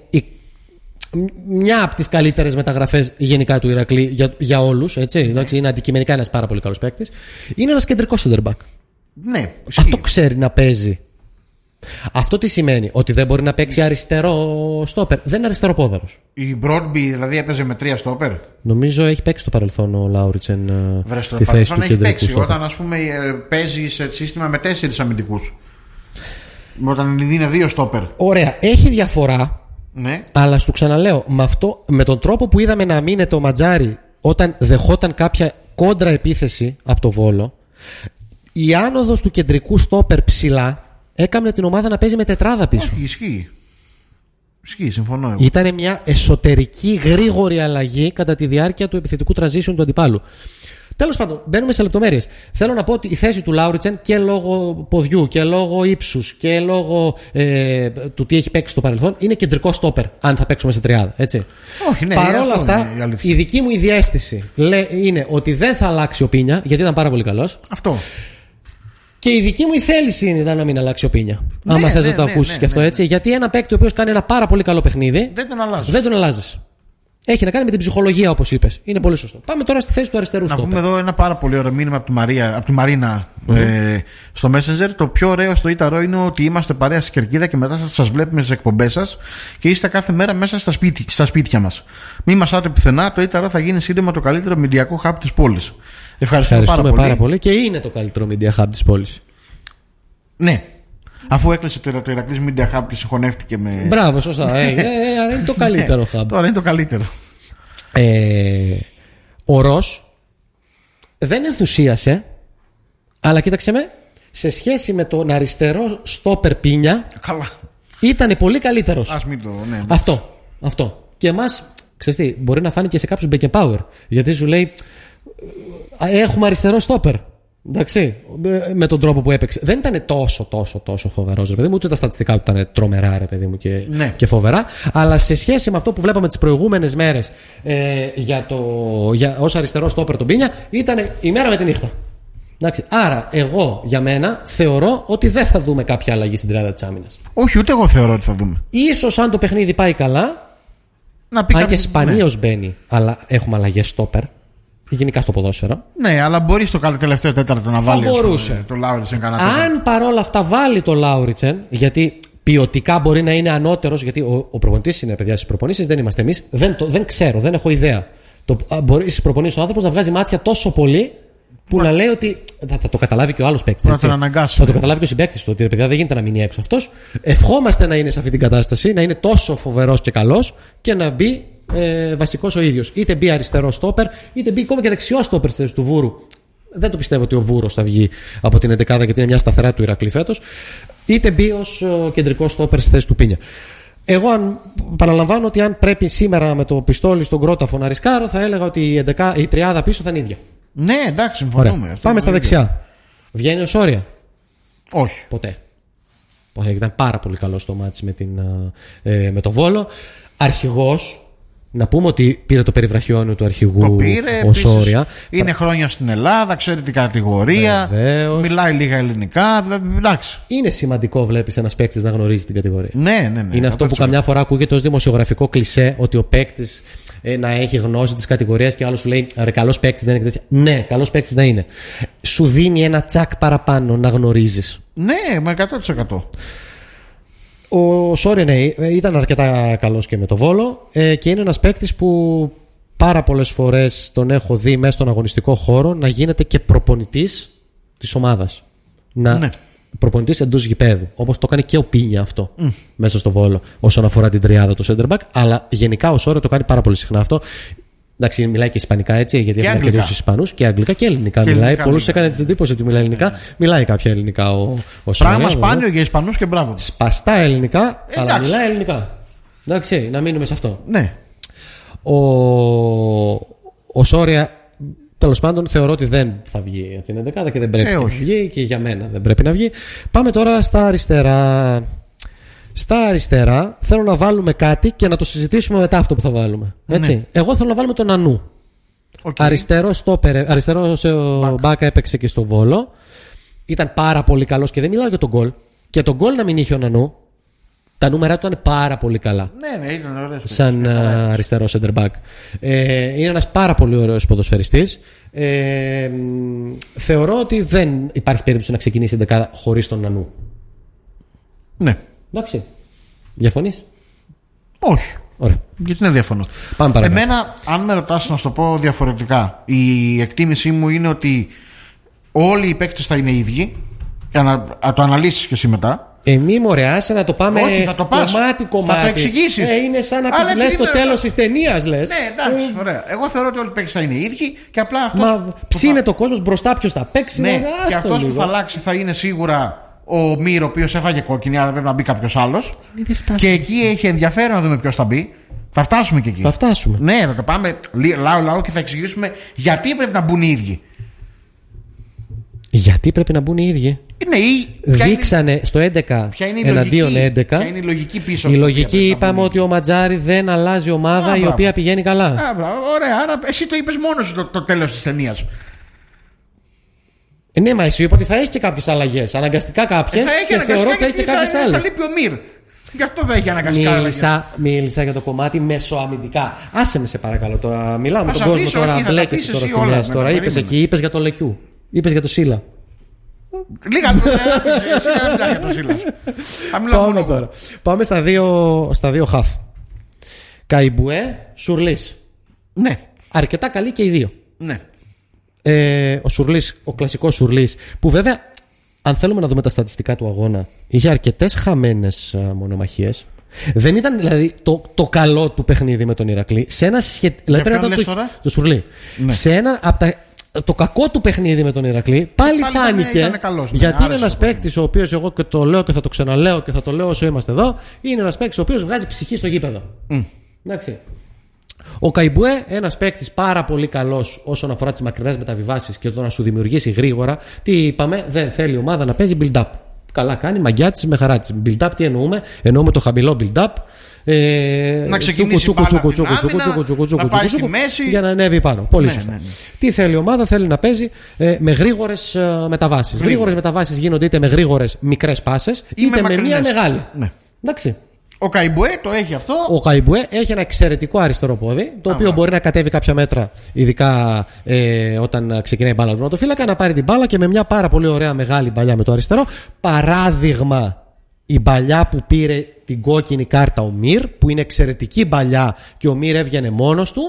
μια από τις καλύτερες μεταγραφές γενικά του Ηρακλή για όλους, έτσι, εντάξει, είναι αντικειμενικά ένας πάρα πολύ καλός παίκτης. Είναι ένας κεντρικός center back. Ναι, αυτό ξέρει να παίζει. Αυτό τι σημαίνει? Ότι δεν μπορεί να παίξει αριστερό στόπερ. Δεν είναι αριστεροπόδαρος. Η Broadby δηλαδή έπαιζε με 3 στόπερ. Νομίζω έχει παίξει στο παρελθόν ο Λάουριτσεν τη θέση του κεντρικού στόπερ. Όταν ας πούμε παίζει σε σύστημα με 4 αμυντικούς. Όταν είναι 2 στόπερ. Ωραία, έχει διαφορά. Ναι. Αλλά σου ξαναλέω, με τον τρόπο που είδαμε να μείνεται ο Ματζάρη όταν δεχόταν κάποια κόντρα επίθεση από το Βόλο, η άνοδος του κεντρικού στόπερ ψηλά έκαμε την ομάδα να παίζει με τετράδα πίσω. Όχι, ισχύει, συμφωνώ εγώ. Ήτανε μια εσωτερική γρήγορη αλλαγή κατά τη διάρκεια του επιθετικού transition του αντιπάλου. Τέλος πάντων, μπαίνουμε σε λεπτομέρειες. Θέλω να πω ότι η θέση του Λάουριτσεν και λόγω ποδιού και λόγω ύψους και λόγω του τι έχει παίξει στο παρελθόν είναι κεντρικό στόπερ, αν θα παίξουμε σε τριάδα. Έτσι. Όχι, ναι, παρ' όλα αυτά, η δική μου διαίσθηση είναι ότι δεν θα αλλάξει ο Πίνια, γιατί ήταν πάρα πολύ καλός. Αυτό. Και η δική μου η θέληση είναι να μην αλλάξει ο Πίνια. Άμα θες να το ακούσεις και αυτό έτσι. Γιατί ένα παίκτη ο οποίος κάνει ένα πάρα πολύ καλό παιχνίδι, δεν τον αλλάζεις. Έχει να κάνει με την ψυχολογία, όπως είπες. Είναι πολύ σωστό. Πάμε τώρα στη θέση του αριστερού στόπερ. Να πούμε εδώ ένα πάρα πολύ ωραίο μήνυμα από τη Μαρίνα στο Messenger. Το πιο ωραίο στο Ήταρο είναι ότι είμαστε παρέα στη Κερκίδα και μετά σας βλέπουμε στις εκπομπές σας και είστε κάθε μέρα μέσα στα σπίτια μας. Μην μας άτε πουθενά. Το Ήταρο θα γίνει σύντομα το καλύτερο μηντιακό hub της πόλης. Ευχαριστούμε πάρα πολύ. Και είναι το καλύτερο media hub της πόλης. Ναι. Αφού έκλεισε το Ηρακλής Media Hub και συγχωνεύτηκε με. Μπράβο, σωστά. Άρα είναι το καλύτερο hub. Τώρα είναι το καλύτερο. Ο Ρος δεν ενθουσίασε, αλλά κοίταξε με, σε σχέση με τον αριστερό στόπερ Πίνια, καλά, ήταν πολύ καλύτερος. Ας μην το. Ναι. Αυτό. Και εμάς, ξέρεις τι, μπορεί να φάνηκε σε κάποιους Beckenbauer, γιατί σου λέει έχουμε αριστερό στόπερ. Εντάξει, με τον τρόπο που έπαιξε. Δεν ήταν τόσο φοβερός, ρε παιδί μου, ούτε τα στατιστικά του ήταν τρομερά, ρε παιδί μου, και φοβερά. Αλλά σε σχέση με αυτό που βλέπαμε τις προηγούμενες μέρες ως αριστερό στόπερ τον Πίνια, ήταν η μέρα με τη νύχτα. Εντάξει, άρα, εγώ για μένα θεωρώ ότι δεν θα δούμε κάποια αλλαγή στην τριάδα της άμυνας. Όχι, ούτε εγώ θεωρώ ότι θα δούμε. Ίσως αν το παιχνίδι πάει καλά, αν και σπανίως μπαίνει, αλλά έχουμε αλλαγές στόπερ. Γενικά στο ποδόσφαιρο. Ναι, αλλά μπορεί στο τελευταίο τέταρτο να βάλει το Λάουριτσεν κανένα. Αν παρόλα αυτά βάλει το Λάουριτσεν, γιατί ποιοτικά μπορεί να είναι ανώτερος, γιατί ο προπονητής είναι παιδιά στις προπονήσεις, δεν είμαστε εμείς. Δεν ξέρω, δεν έχω ιδέα. Μπορεί στις προπονήσεις ο άνθρωπος να βγάζει μάτια τόσο πολύ που να λέει ότι θα το καταλάβει και ο άλλος παίκτης. Θα το καταλάβει και ο συμπαίκτης του, ότι παιδιά δεν γίνεται να μείνει έξω αυτός. Ευχόμαστε να είναι σε αυτή την κατάσταση, να είναι τόσο φοβερός και καλός και να μπει βασικός ο ίδιος. Είτε μπει αριστερό στόπερ, είτε μπει ακόμα και δεξιό στόπερ στη θέση του Βούρου. Δεν το πιστεύω ότι ο Βούρος θα βγει από την 11η, γιατί είναι μια σταθερά του Ηρακλή φέτος. Είτε μπει ως κεντρικό στόπερ στη θέση του Πίνια. Εγώ παραλαμβάνω ότι αν πρέπει σήμερα με το πιστόλι στον κρόταφο να ρισκάρω, θα έλεγα ότι η τριάδα πίσω θα είναι ίδια. Ναι, εντάξει, συμφωνούμε. Πάμε στα δεξιά. Βγαίνει ο Σόρια? Όχι. Ποτέ. Ήταν πάρα πολύ καλό στο μάτς με το Βόλο. Αρχηγός. Να πούμε ότι πήρε το περιβραχιόνιο του αρχηγού ο Σόρια. Είναι χρόνια στην Ελλάδα, ξέρει την κατηγορία. Βεβαίως. Μιλάει λίγα ελληνικά. Δηλαδή, εντάξει. Είναι σημαντικό, βλέπεις, ένας παίκτης να γνωρίζει την κατηγορία. Ναι. Είναι αυτό που καμιά φορά ακούγεται ως δημοσιογραφικό κλισέ, ότι ο παίκτης να έχει γνώση της κατηγορίας και άλλο σου λέει ρε, καλός παίκτης δεν είναι τέτοια. Ναι, καλός παίκτης να είναι. Σου δίνει ένα τσακ παραπάνω να γνωρίζεις. Ναι, με 100%. Ο Σόρια ήταν αρκετά καλός και με το Βόλο και είναι ένας παίκτης που πάρα πολλές φορές τον έχω δει μέσα στον αγωνιστικό χώρο να γίνεται και προπονητής της ομάδας. Ναι. Προπονητής εντός γηπέδου. Όπως το κάνει και ο Πίνια αυτό μέσα στο Βόλο όσον αφορά την τριάδα του center back. Αλλά γενικά ο Σόρια το κάνει πάρα πολύ συχνά αυτό. Εντάξει, μιλάει και ισπανικά έτσι, γιατί έχουν αρκετούς Ισπανούς, και αγγλικά και ελληνικά μιλάει. Πολλούς έκανε την εντύπωση ότι μιλάει ελληνικά. Μιλάει κάποια ελληνικά ο Σόρια. Πράγμα σπάνιο για Ισπανούς και μπράβο. Σπαστά ελληνικά, αλλά μιλάει ελληνικά. Εντάξει, να μείνουμε σε αυτό. Ναι. Ο Σόρια τέλος πάντων θεωρώ ότι δεν θα βγει από την 11η και δεν πρέπει να βγει και για μένα δεν πρέπει να βγει. Πάμε τώρα στα αριστερά. Στα αριστερά θέλω να βάλουμε κάτι και να το συζητήσουμε μετά αυτό που θα βάλουμε. Έτσι. Ναι. Εγώ θέλω να βάλουμε τον Νανού. Αριστερό μπάκα έπαιξε και στο Βόλο. Ήταν πάρα πολύ καλός και δεν μιλάω για τον γκολ. Και τον γκολ να μην είχε ο Νανού. Τα νούμερα του ήταν πάρα πολύ καλά. Ναι, ήταν ωραίος. Σαν αριστερό center back. Είναι ένας πάρα πολύ ωραίος ποδοσφαιριστής. Θεωρώ ότι δεν υπάρχει περίπτωση να ξεκινήσει η δεκάδα χωρίς τον Νανού. Ναι. Εντάξει. Διαφωνείς? Όχι. Ωραία. Γιατί δεν διαφωνώ. Πάμε παρακάτω. Εμένα, αν με ρωτάς να σου το πω διαφορετικά, η εκτίμησή μου είναι ότι όλοι οι παίκτες θα είναι ίδιοι. Για να το αναλύσεις και εσύ μετά. Μη μωρέ, άσε να το πάμε κομμάτι. Θα το εξηγήσεις. Είναι σαν να λες το τέλος της ταινίας, λες. Ναι, εντάξει, ωραία. Εγώ θεωρώ ότι όλοι οι παίκτες θα είναι ίδιοι και απλά αυτός. Μα ψήνεται ο κόσμος μπροστά, ποιος θα παίξει. Ναι, και αυτός που θα αλλάξει θα είναι σίγουρα ο Μύρ, ο οποίος έφαγε κόκκινη, άρα πρέπει να μπει κάποιος άλλος. Και εκεί έχει ενδιαφέρον να δούμε ποιος θα μπει. Θα φτάσουμε και εκεί. Θα φτάσουμε. Ναι, θα το πάμε λαό και θα εξηγήσουμε γιατί πρέπει να μπουν οι ίδιοι. Γιατί πρέπει να μπουν οι ίδιοι? Δείξανε στο 11 εναντίον 11. Ποια είναι η λογική πίσω? Η λογική είπαμε ότι ο Ματζάρη δεν αλλάζει ομάδα η οποία πηγαίνει καλά. Ωραία, άρα εσύ το είπες μόνος το τέλος της ταινίας. Ναι, μα εσύ είπε ότι θα έχει και κάποιες αλλαγές. Αναγκαστικά κάποιες. Και θεωρώ ότι θα έχει και κάποιες άλλες. Θα λείπει ο Μύρ. Γι' αυτό δεν έχει αναγκαστικά. Μίλησα για το κομμάτι μεσοαμυντικά. Άσε με σε παρακαλώ τώρα. Μιλάω με τον κόσμο τώρα. Μπλέκεσαι τώρα στη μέση. Τώρα είπες εκεί, είπες για το Λεκιού. Είπες για το Σίλα. Λίγα για το Σίλα. Πάμε τώρα. Πάμε στα δύο χαφ. Καϊμπουέ, Σουρλής. Ναι. Αρκετά καλή και οι δύο. Ναι. Ο Σουρλής, ο κλασικός Σουρλής, που βέβαια, αν θέλουμε να δούμε τα στατιστικά του αγώνα, είχε αρκετές χαμένες μονομαχίες. Δεν ήταν δηλαδή το καλό του παιχνίδι με τον Ηρακλή. Σε ένα δηλαδή το Σουρλή. Ναι. Σε ένα το κακό του παιχνίδι με τον Ηρακλή πάλι φάνηκε. Γιατί είναι ένας παίκτης ο οποίος, εγώ και το λέω και θα το ξαναλέω και θα το λέω όσο είμαστε εδώ, είναι ένας παίκτης ο οποίος βγάζει ψυχή στο γήπεδο. Εντάξει. Ο Καϊμπουέ, ένας παίκτης πάρα πολύ καλός όσον αφορά τις μακρινές μεταβιβάσεις και το να σου δημιουργήσει γρήγορα. Τι είπαμε, δεν θέλει η ομάδα να παίζει build-up. Καλά κάνει, μαγκιά της με χαρά της. Build-up τι εννοούμε? Εννοούμε το χαμηλό build-up. Να ξεκινήσει να πάει στη μέση για να ανέβει πάνω. Πολύ σωστά. Τι θέλει η ομάδα? Θέλει να παίζει με γρήγορες μεταβάσεις. Γρήγορες μεταβάσεις γίνονται είτε με γρήγορες μικρές πάσες είτε με μία μεγάλη. Εντάξει. Ο Καϊμπουέ το έχει αυτό. Ο Καϊμπουέ έχει ένα εξαιρετικό αριστερό πόδι, το οποίο μπορεί να κατέβει κάποια μέτρα, ειδικά όταν ξεκινάει η μπάλα του τερματοφύλακα, να πάρει την μπάλα και με μια πάρα πολύ ωραία μεγάλη μπαλιά με το αριστερό. Παράδειγμα, η μπαλιά που πήρε την κόκκινη κάρτα ο Μύρ, που είναι εξαιρετική μπαλιά και ο Μύρ έβγαινε μόνος του,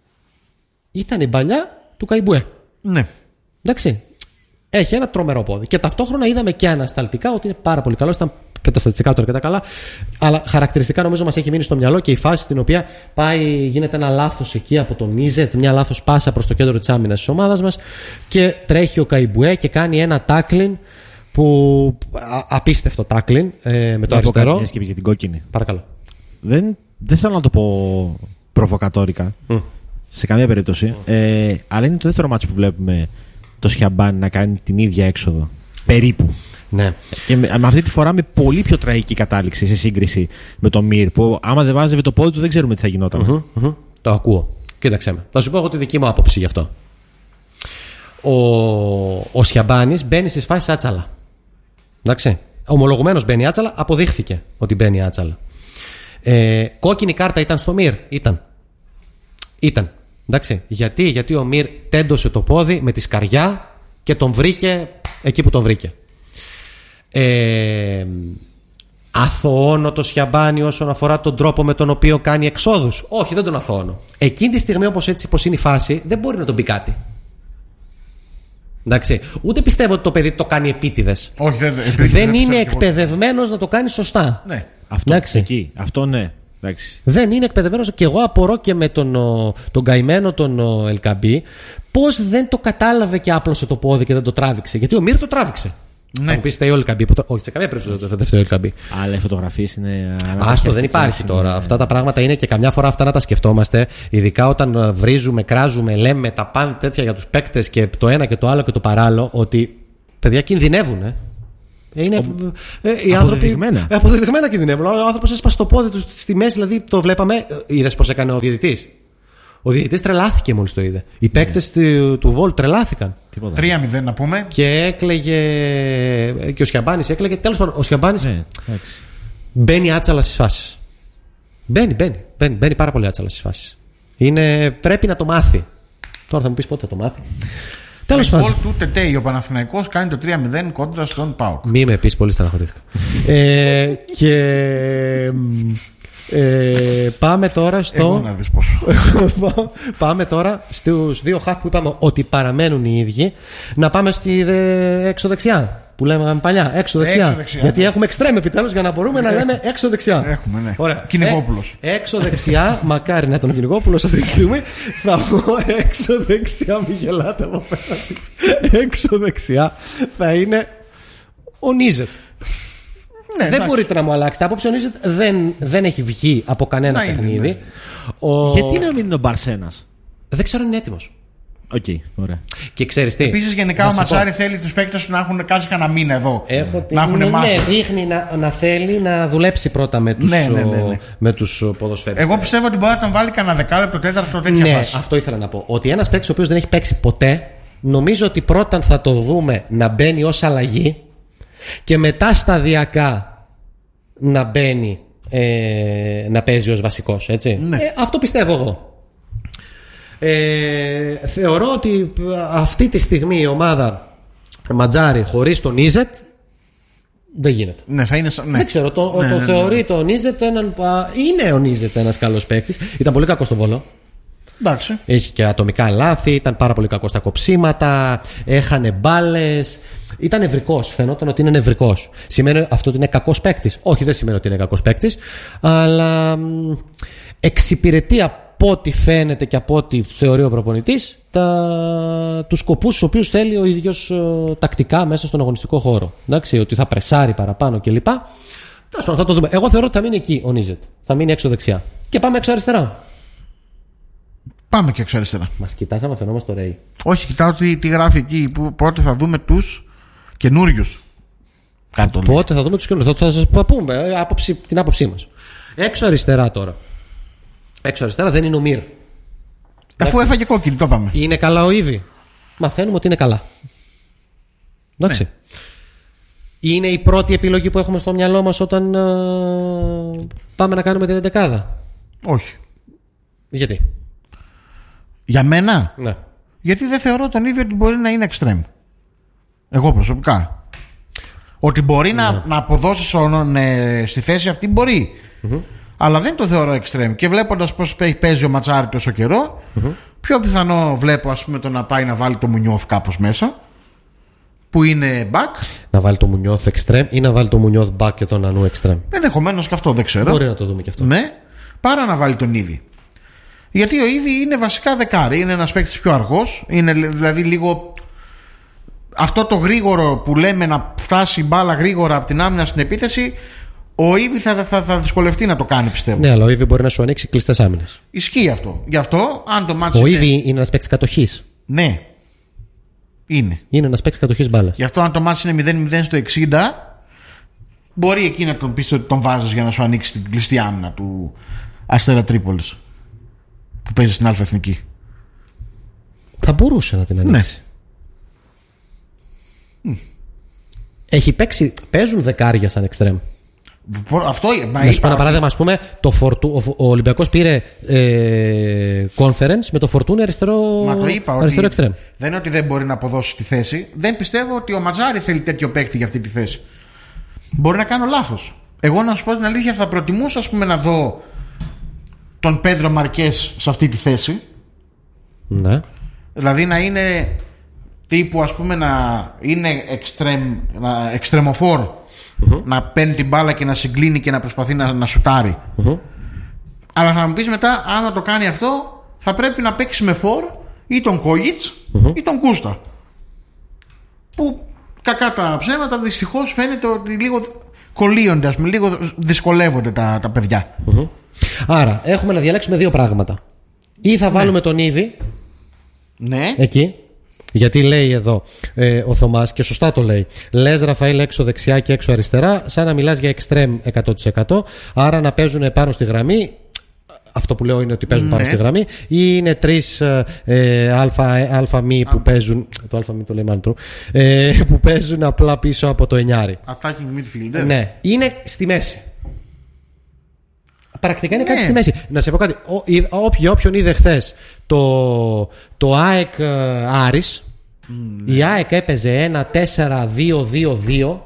ήταν η μπαλιά του Καϊμπουέ. Ναι. Εντάξει. Έχει ένα τρομερό πόδι. Και ταυτόχρονα είδαμε και ανασταλτικά ότι είναι πάρα πολύ καλό. Ήταν και τα στατιστικά του αρκετά καλά. Αλλά χαρακτηριστικά νομίζω μας έχει μείνει στο μυαλό και η φάση στην οποία γίνεται ένα λάθος εκεί από τον Νίζετ, μια λάθος πάσα προς το κέντρο της άμυνας της ομάδας μας και τρέχει ο Καϊμπουέ και κάνει ένα τάκλιν που. Απίστευτο τάκλιν με το αριστερό. Και για την κόκκινη. Παρακαλώ. Δεν θέλω να το πω προβοκατόρικα σε καμία περίπτωση. Αλλά είναι το δεύτερο μάτσο που βλέπουμε το Σιαμπάν να κάνει την ίδια έξοδο. Περίπου. Ναι. Και με αυτή τη φορά με πολύ πιο τραγική κατάληξη σε σύγκριση με τον Μύρ, που άμα δεν βάζευε το πόδι του δεν ξέρουμε τι θα γινόταν. Το ακούω. Κοίταξε με. Θα σου πω εγώ τη δική μου άποψη γι' αυτό. Ο Σιαμπάνης μπαίνει στις φάσεις άτσαλα. Εντάξει. Ομολογουμένως μπαίνει άτσαλα, αποδείχθηκε ότι μπαίνει άτσαλα. Κόκκινη κάρτα ήταν στο Μύρ. Ήταν. Εντάξει. Γιατί ο Μύρ τέντωσε το πόδι με τη σκαριά και τον βρήκε εκεί που τον βρήκε. Αθωώνω το Σιαμπάνι όσον αφορά τον τρόπο με τον οποίο κάνει εξόδους? Όχι, δεν τον αθωώνω. Εκείνη τη στιγμή, όπως είναι η φάση, δεν μπορεί να τον πει κάτι. Εντάξει. Ούτε πιστεύω ότι το παιδί το κάνει επίτηδες. Όχι, δεν είναι εκπαιδευμένος να το κάνει σωστά. Ναι. Αυτό ναι. Εντάξει. Δεν είναι εκπαιδευμένος. Και εγώ απορώ και με τον καημένο τον Ελκαμπή πώς δεν το κατάλαβε και άπλωσε το πόδι και δεν το τράβηξε. Γιατί ο Μύρ το τράβηξε. Ναι. Θα μου πει φταίει ο Ελκαμπή. Όχι, σε καμία περίπτωση δεν φταίει ο Ελκαμπή. Αλλά οι φωτογραφίες είναι. Άστο, δεν υπάρχει τώρα. Αυτά τα πράγματα είναι και καμιά φορά αυτά να τα σκεφτόμαστε. Ειδικά όταν βρίζουμε, κράζουμε, λέμε τα πάντα τέτοια για τους παίκτες και το ένα και το άλλο και το παράλληλο. Ότι παιδιά κινδυνεύουν. Είναι οι άνθρωποι. Αποδεδειγμένα κινδυνεύουν. Ο άνθρωπος έσπασε το πόδι του στη μέση, δηλαδή το βλέπαμε. Είδες πώς έκανε ο διαιτητής. Ο διαιτητής τρελάθηκε μόλις το είδε. Οι παίκτες του Βολ τρελάθηκαν. 3-0 να πούμε. Και έκλαιγε. Και ο Σιαμπάνης έκλαιγε. Τέλος πάντων, ο Σιαμπάνης μπαίνει άτσαλα στις φάσεις. Μπαίνει πάρα πολύ άτσαλα στις φάσεις. Πρέπει να το μάθει. Τώρα θα μου πεις πότε θα το μάθει. Τέλος πάντων. Γκολ του Τετέι, ο Παναθηναϊκός κάνει το 3-0 κόντρα στον ΠΑΟΚ. Μη με πεις, πολύ στεναχωρήθηκα. Και. Πάμε τώρα πάμε τώρα στους δύο χαφ που είπαμε ότι παραμένουν οι ίδιοι. Να πάμε στη έξω δεξιά που λέμε παλιά. Έξω δεξιά. Γιατί έχουμε εξτρέμ επιτέλους για να μπορούμε να λέμε έξω δεξιά. Έχουμε, ναι. Ωραία. Κυνηγόπουλος. Έξω δεξιά, μακάρι να ήταν ο Κυνηγόπουλος αυτή τη στιγμή. Θα πω έξω δεξιά, μην γελάτε από πέρα. Έξω δεξιά θα είναι ο Νίζετ. Ναι, δεν μπορείτε να μου αλλάξετε άποψη. Ο Νίζετ δεν έχει βγει από κανένα παιχνίδι. Ναι. Γιατί να μην είναι ο Μπαρσένας? Δεν ξέρω αν είναι έτοιμος. Οκ, ωραία. Και ξέρεις τι. Επίσης, γενικά ο Ματσάρη θέλει τους παίκτες να έχουν κάτσει κανένα μήνα εδώ. Δείχνει να θέλει να δουλέψει πρώτα με τους ποδοσφαιριστές. Εγώ πιστεύω ότι μπορεί να τον βάλει κανένα δεκάλεπτο, τέταρτο, τέτοια φάση. Αυτό ήθελα να πω. Ότι ένας παίκτης ο οποίος δεν έχει παίξει ποτέ, νομίζω ότι πρώτα θα το δούμε να μπαίνει ως αλλαγή. Και μετά σταδιακά να μπαίνει να παίζει ως βασικός, έτσι. Ναι. Αυτό πιστεύω εγώ. Θεωρώ ότι αυτή τη στιγμή η ομάδα Ματζάρη χωρίς τον Νίζετ δεν γίνεται. Ναι, θα είναι, ναι. Δεν ξέρω, το θεωρεί τον Νίζετ είναι ο Νίζετ ένας καλός παίκτης. Ήταν πολύ κακό στον Βόλο. Εντάξει. Έχει και ατομικά λάθη, ήταν πάρα πολύ κακό στα κοψίματα, έχανε μπάλες. Ήταν νευρικός, φαινόταν ότι είναι νευρικός. Σημαίνει αυτό ότι είναι κακός παίκτης? Όχι, δεν σημαίνει ότι είναι κακός παίκτης, αλλά εξυπηρετεί από ό,τι φαίνεται και από ό,τι θεωρεί ο προπονητής τους σκοπούς τους οποίους θέλει ο ίδιος τακτικά μέσα στον αγωνιστικό χώρο. Εντάξει, ότι θα πρεσάρει παραπάνω κλπ. Θα το δούμε. Εγώ θεωρώ ότι θα μείνει εκεί ο Νίζετ. Θα μείνει έξω δεξιά. Και πάμε έξω αριστερά. Πάμε και έξω αριστερά. Μας κοιτάς άμα φαινόμαστε το Ρέι? Όχι, κοιτάω τι γράφει εκεί. Πότε θα δούμε τους καινούριους. Πότε θα δούμε τους καινούριους? Θα σας πούμε την άποψή μας. Έξω αριστερά τώρα. Έξω αριστερά δεν είναι ο Μυρ. Αφού έφαγε κόκκινη, το είπαμε. Είναι καλά ο Ήβη? Μαθαίνουμε ότι είναι καλά. Εντάξει. Ναι. Είναι η πρώτη επιλογή που έχουμε στο μυαλό μας όταν πάμε να κάνουμε την εντεκάδα? Όχι. Γιατί? Για μένα? Ναι. Γιατί δεν θεωρώ τον Ήβη ότι μπορεί να είναι εξτρέμ. Εγώ προσωπικά. Ότι μπορεί να αποδώσει στη θέση αυτή μπορεί. Αλλά δεν το θεωρώ εξτρέμ. Και βλέποντας πως παίζει ο Ματσάρη τόσο καιρό, πιο πιθανό βλέπω ας πούμε το να πάει να βάλει το Μουνιώθ κάπως μέσα, που είναι back. Να βάλει το Μουνιώθ εξτρέμ ή να βάλει το Μουνιώθ back και τον Ανού εξτρέμ? Ενδεχομένως και αυτό, δεν ξέρω. Μπορεί να το δούμε και αυτό. Ναι, παρά να βάλει τον Ήβη. Γιατί ο Ήβη είναι βασικά δεκάρι. Είναι ένας παίκτης πιο αργός. Είναι δηλαδή λίγο αυτό το γρήγορο που λέμε, να φτάσει η μπάλα γρήγορα από την άμυνα στην επίθεση. Ο Ήβη θα δυσκολευτεί να το κάνει, πιστεύω. Ναι, αλλά ο Ήβη μπορεί να σου ανοίξει κλειστές άμυνες. Ισχύει αυτό. Γι' αυτό, αν το μάτι. Ο Ήβη είναι ένας παίκτης κατοχής. Ναι. Είναι ένας παίκτης κατοχής μπάλας. Γι' αυτό, αν το μάτι είναι 0-0 στο 60, μπορεί εκεί να τον πεις ότι τον βάζεις για να σου ανοίξει την κλειστή άμυνα του Αστέρα Τρίπολης που παίζει στην Αλφα Εθνική. Θα μπορούσε να την ανοίξει. Ναι. Έχει παίξει. Παίζουν δεκάρια σαν εξτρέμ. Αυτό να σου πω ένα παράδειγμα, ας πούμε, ο Ολυμπιακός πήρε conference με το Φορτούνι αριστερό εξτρέμ. Δεν είναι ότι δεν μπορεί να αποδώσει τη θέση. Δεν πιστεύω ότι ο Ματζάρη θέλει τέτοιο παίκτη για αυτή τη θέση. Μπορεί να κάνω λάθος. Εγώ, να σου πω την αλήθεια, θα προτιμούσα ας πούμε να δω τον Πέδρο Μαρκές σε αυτή τη θέση. Ναι. Δηλαδή να τύπου ας πούμε να είναι εξτρεμοφόρ, να παίρνει την μπάλα και να συγκλίνει και να προσπαθεί να σουτάρει. Αλλά θα μου πεις μετά, άμα το κάνει αυτό, θα πρέπει να παίξει με φορ ή τον Κόγιτς ή τον Κούστα, που κακά τα ψέματα, δυστυχώς φαίνεται ότι λίγο κολλείονται, λίγο δυσκολεύονται τα παιδιά. Άρα έχουμε να διαλέξουμε δύο πράγματα. Ή θα βάλουμε τον Ήβη. Ναι. Εκεί. Γιατί λέει εδώ ο Θωμάς, και σωστά το λέει, λες Ραφαήλ έξω δεξιά και έξω αριστερά, σαν να μιλάς για εξτρέμ 100%. Άρα να παίζουν πάνω στη γραμμή. Αυτό που λέω είναι ότι παίζουν πάνω στη γραμμή, ή είναι τρεις αλφα-μη που παίζουν. Το αλφα-μη το λέει μάλλον που παίζουν απλά πίσω από το εννιάρι. Attacking midfielder. Ναι, είναι στη μέση. Πρακτικά είναι κάτι στη μέση. Να σε πω κάτι. Για όποιον είδε χθες το ΑΕΚ Άρης, η ΑΕΚ έπαιζε ένα 4-2-2-2,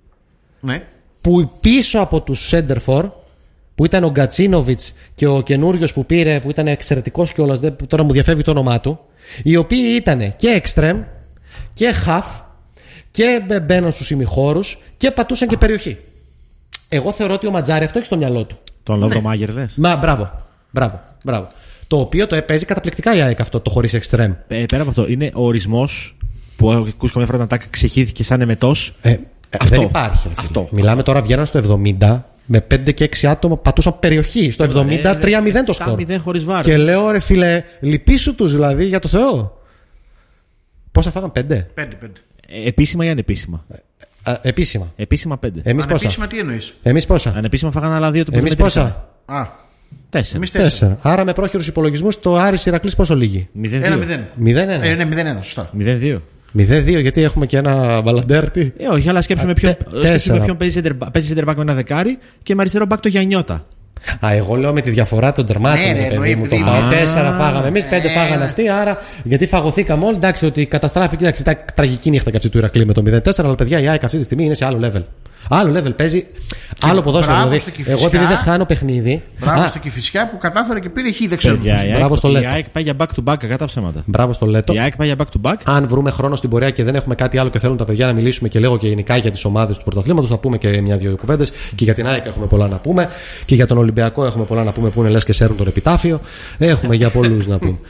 που πίσω από τους Σέντερφορ, που ήταν ο Γκατσίνοβιτς και ο καινούριος που πήρε, που ήταν εξαιρετικός κιόλας, τώρα μου διαφεύγει το όνομά του, οι οποίοι ήταν και εξτρέμ και χαφ και μπαίναν στους ημιχώρους και πατούσαν και περιοχή. Εγώ θεωρώ ότι ο Ματζάρη αυτό έχει στο μυαλό του. Τον Λόβρο Μάγερ λες. Μπράβο. Το οποίο το παίζει καταπληκτικά η ΑΕΚ αυτό, το χωρίς εξτρέμ. Πέρα από αυτό, είναι ο ορισμός που ακούς καμιά φορά να τα ξεχύθηκε σαν εμετός. Δεν υπάρχει. Αυτό. Μιλάμε τώρα, βγαίναν στο 70 με 5 και 6 άτομα, πατούσαν περιοχή. Στο 70 3-0 το σκορ. Και λέω ρε φίλε, λυπήσου τους δηλαδή, για το Θεό. Πόσα φάγαν, 5? 5. Επίσημα ή ανεπίσημα? Επίσημα. Επίσημα 5. Εμείς πόσα? Ανεπίσημα τι εννοείς? Εμείς πόσα? Ανεπίσημα φάγαν άλλα 2 το πρωί. Εμείς πόσα? 4. Άρα με πρόχειρους υπολογισμούς το Άρης Ηρακλής πόσο λύγει? 1-0. 0-1, σωστά. 0-2. Γιατί έχουμε και ένα μπαλαντέρτη. Όχι, αλλά σκέψουμε ποιον παίζει center back με ένα δεκάρι και με αριστερό back το Γιαννιώτα. Εγώ λέω με τη διαφορά των τερμάτων. Παιδί μου, το πάω 4 φάγαμε εμείς, 5 φάγανε αυτοί. Άρα γιατί φαγωθήκαμε όλοι. Εντάξει, ότι καταστράφηκε. Εντάξει, ήταν τραγική νύχτα και αυτή του Ηρακλή με το 0-4. Αλλά παιδιά, η ΑΕΚ αυτή τη στιγμή είναι σε άλλο level. Άλλο level, παίζει άλλο ποδόσφαιρο. Δηλαδή, εγώ επειδή δεν χάνω παιχνίδι. Μπράβο στο Κηφισιά που κατάφερε και πήρε χ, δεν ξέρω. Μπράβο στο Λέτο. Η ΑΕΚ πάει για back to back, κατά ψέματα. Μπράβο στο Λέτο. Η ΑΕΚ πάει για back to back. Αν βρούμε χρόνο στην πορεία και δεν έχουμε κάτι άλλο και θέλουν τα παιδιά να μιλήσουμε και λίγο και γενικά για τις ομάδες του πρωταθλήματος, θα πούμε και μια-δυο κουβέντες. Και για την ΑΕΚ έχουμε πολλά να πούμε. Και για τον Ολυμπιακό έχουμε πολλά να πούμε που είναι λες και σέρουν τον επιτάφιο. Έχουμε για πολλούς να πούμε.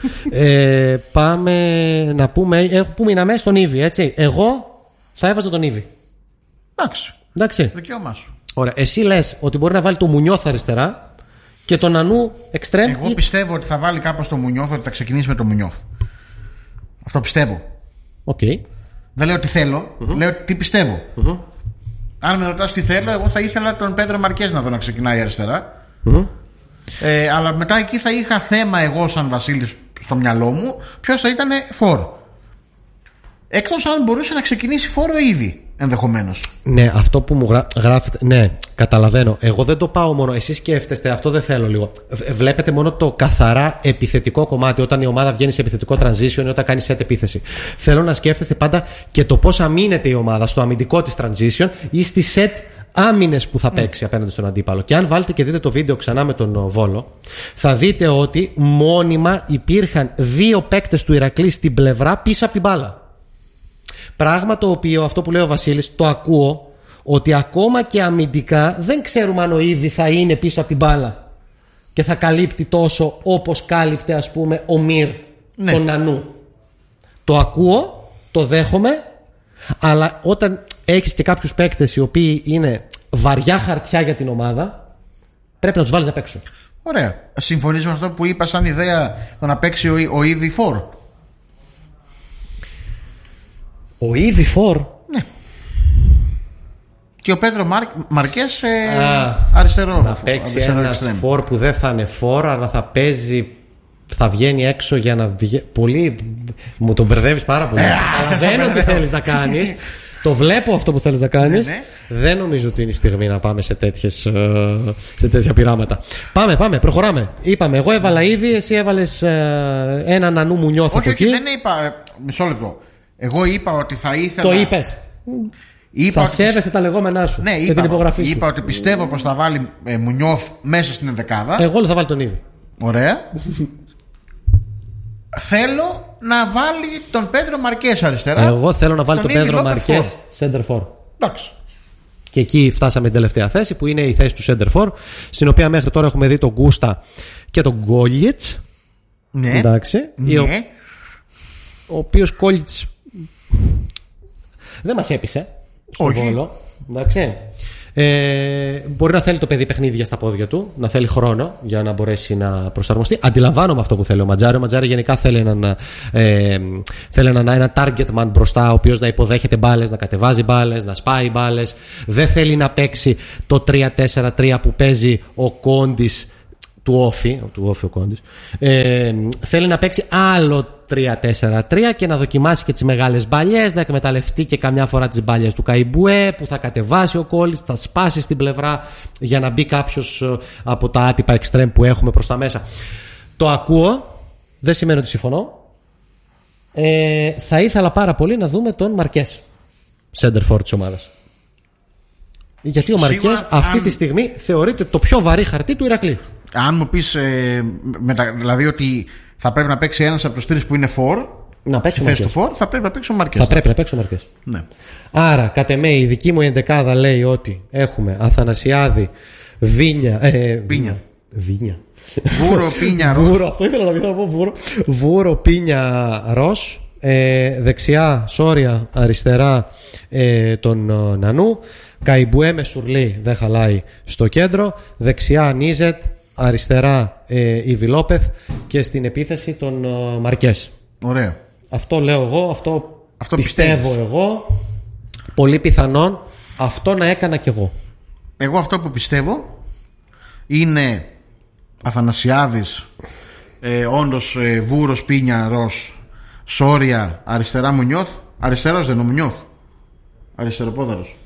Πάμε να πούμε. Πού μείναμε? Στον Ήβη, έτσι. Εγώ θα έβαζα τον Ήβη. Εντάξει. Δικαίωμά σου. Ωραία. Εσύ λες ότι μπορεί να βάλει το Μουνιώθ αριστερά και τον Νανού εξτρέμ. Εγώ πιστεύω ότι θα βάλει κάπως το Μουνιώθ, ότι θα ξεκινήσει με το Μουνιώθ. Αυτό πιστεύω. Δεν λέω τι θέλω, λέω τι πιστεύω. Αν με ρωτάς τι θέλω, εγώ θα ήθελα τον Πέδρο Μαρκές να δω να ξεκινάει αριστερά. Αλλά μετά εκεί θα είχα θέμα εγώ σαν Βασίλης στο μυαλό μου ποιος θα ήταν φορ. Εκτός αν μπορούσε να ξεκινήσει φόρο ήδη. Ενδεχομένως. Ναι, αυτό που μου γράφετε. Ναι, καταλαβαίνω. Εγώ δεν το πάω μόνο. Εσείς σκέφτεστε, αυτό δεν θέλω λίγο. Βλέπετε μόνο το καθαρά επιθετικό κομμάτι όταν η ομάδα βγαίνει σε επιθετικό transition ή όταν κάνει set επίθεση. Θέλω να σκέφτεστε πάντα και το πώς αμήνεται η ομάδα στο αμυντικό της transition ή στη set άμυνες που θα παίξει απέναντι στον αντίπαλο. Και αν βάλετε και δείτε το βίντεο ξανά με τον Βόλο, θα δείτε ότι μόνιμα υπήρχαν 2 παίκτες του Ηρακλή στην πλευρά πίσω από την μπάλα. Πράγμα το οποίο, αυτό που λέει ο Βασίλης, το ακούω, ότι ακόμα και αμυντικά δεν ξέρουμε αν ο Ήβη θα είναι πίσω από την μπάλα και θα καλύπτει τόσο όπως κάλυπτε, ας πούμε, ο Μυρ τον Νανού. Το ακούω, το δέχομαι, αλλά όταν έχεις και κάποιους παίκτες οι οποίοι είναι βαριά χαρτιά για την ομάδα, πρέπει να τους βάλεις να παίξουν. Ωραία. Συμφωνείς με αυτό που είπα σαν ιδέα, το να παίξει ο Ήβη φορ? Ο Ήβη φορ. Ναι. Και ο Πέδρο Μαρκές αριστερό. Να παίξει ένας φορ που δεν θα είναι φορ, αλλά θα παίζει, θα βγαίνει έξω για να βγει. Πολύ. Μου τον μπερδεύεις πάρα πολύ. Καταλαβαίνω τι θέλεις να κάνεις. Το βλέπω αυτό που θέλεις να κάνεις. Ναι. Δεν νομίζω ότι είναι η στιγμή να πάμε σε τέτοια πειράματα. Πάμε, προχωράμε. Είπαμε, εγώ έβαλα Ήβη, εσύ έβαλες ένα Νανού Μουνιώθ από εκεί. Όχι, δεν είπα. Μισό λεπτό. Εγώ είπα ότι θα ήθελα. Το είπες. Θα σέβεσαι τα λεγόμενά σου. Ναι, με την υπογραφή σου. Είπα ότι πιστεύω πως θα βάλει Μουνιώθ μέσα στην ενδεκάδα. Εγώ θα βάλει τον Ήβη. Ωραία. Θέλω να βάλει τον Πέδρο Μαρκές αριστερά. Εγώ θέλω να βάλει τον Πέδρο Μαρκές center for. Εντάξει. Και εκεί φτάσαμε την τελευταία θέση που είναι η θέση του center for, στην οποία μέχρι τώρα έχουμε δει τον Γκούστα και τον Γκόλιτς. Ναι. Εντάξει. Ναι. Ο οποίος Γκόλιτς Δεν μας έπεισε στο Όχι. Βόλο. Εντάξει. Μπορεί να θέλει το παιδί παιχνίδια στα πόδια του, να θέλει χρόνο για να μπορέσει να προσαρμοστεί. Αντιλαμβάνομαι αυτό που θέλει ο Ματζάρη. Ο Ματζάρη γενικά θέλει ένα target man μπροστά, ο οποίος να υποδέχεται μπάλες, να κατεβάζει μπάλες, να σπάει μπάλες. Δεν θέλει να παίξει το 3-4-3 που παίζει ο Κόντις του Όφη ο Κόντις. Θέλει να παίξει άλλο 3-4-3 και να δοκιμάσει και τις μεγάλες μπαλιές, να εκμεταλλευτεί και καμιά φορά τις μπαλιές του Καϊμπουέ που θα κατεβάσει ο Κόλλης, θα σπάσει στην πλευρά για να μπει κάποιος από τα άτυπα εξτρέμ που έχουμε προς τα μέσα. Το ακούω, δεν σημαίνει ότι συμφωνώ. Θα ήθελα πάρα πολύ να δούμε τον Μαρκές, center for της ομάδας. Γιατί ο Μαρκές αυτή τη στιγμή θεωρείται το πιο βαρύ χαρτί του Ηρακλή. Αν μου πεις δηλαδή ότι θα πρέπει να παίξει ένας από τους τρεις που είναι φορ, να παίξει ο Μαρκές. Θα πρέπει να παίξει ο Μαρκές. Θα πρέπει να παίξει ο Μαρκές. Ναι. Άρα, κατ' εμέ, η δική μου εντεκάδα λέει ότι έχουμε Αθανασιάδη, Βίνια. Βούρο, Πίνια, Ρος. Βούρο, αυτό ήθελα να πω. Βούρο, Πίνια, Ρος. Δεξιά Σόρια, αριστερά τον Νανού. Καϊμπουέ με Σουρλί, δεν χαλάει στο κέντρο. Δεξιά Νίζετ, αριστερά Ιβι Λόπεθ και στην επίθεση τον Μαρκές. Ωραία. Αυτό λέω εγώ, αυτό πιστεύω εγώ. Πολύ πιθανόν αυτό να έκανα κι εγώ. Εγώ αυτό που πιστεύω είναι Αθανασιάδης, όντως Βούρος, Πίνια, Ρος, Σόρια, αριστερά Μουνιώθ. Αριστερός δεν είναι ο Μουνιώθ, αριστεροπόδαρος.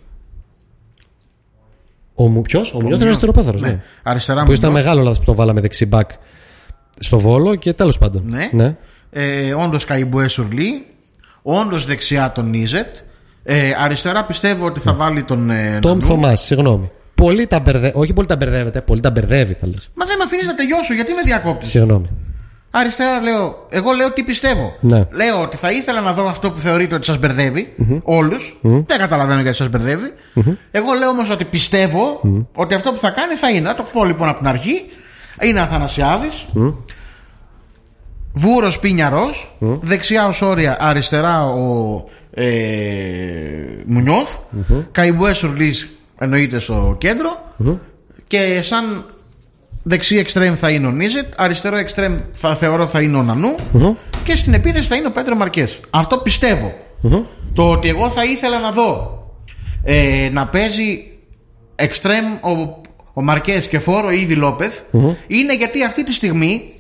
Ποιος? Ο Μουνιώθ είναι αριστεροπόδαρος. Ναι. Αριστερά που ήταν μεγάλο λάθος που το βάλαμε δεξιμπάκ στο Βόλο και τέλος πάντων. Ναι. Όντως Καϊμπουέ Σουρλί. Όντως δεξιά τον Νίζετ. Αριστερά πιστεύω ότι θα βάλει τον Τόμ Θωμάς, συγγνώμη. Πολύ τα μπερδεύει. Όχι πολύ τα μπερδεύεται, πολύ τα μπερδεύει θα λες. Μα δεν με αφήνεις να τελειώσω, γιατί με διακόπτεις? Συγγνώμη. Αριστερά λέω, εγώ λέω τι πιστεύω. Ναι. Λέω ότι θα ήθελα να δω αυτό που θεωρείτε ότι σας μπερδεύει, όλους. Δεν καταλαβαίνω γιατί σας μπερδεύει. Εγώ λέω όμως ότι πιστεύω ότι αυτό που θα κάνει θα είναι. Να το πω λοιπόν από την αρχή. Είναι Αθανασιάδης, Βούρος, Πίνια, Ρος, δεξιά ο Σόρια, αριστερά ο Μουνιώθ, Καϊμπουέ Σουρλής εννοείται στο κέντρο, και σαν δεξί εξτρέμ θα είναι ο Νίζετ, αριστερό εξτρέμ θα θεωρώ θα είναι ο Νανού, και στην επίθεση θα είναι ο Πέτρο Μαρκές. Αυτό πιστεύω. Το ότι εγώ θα ήθελα να δω να παίζει εξτρέμ ο Μαρκές και φόρο Ιβι Λόπεθ είναι γιατί αυτή τη στιγμή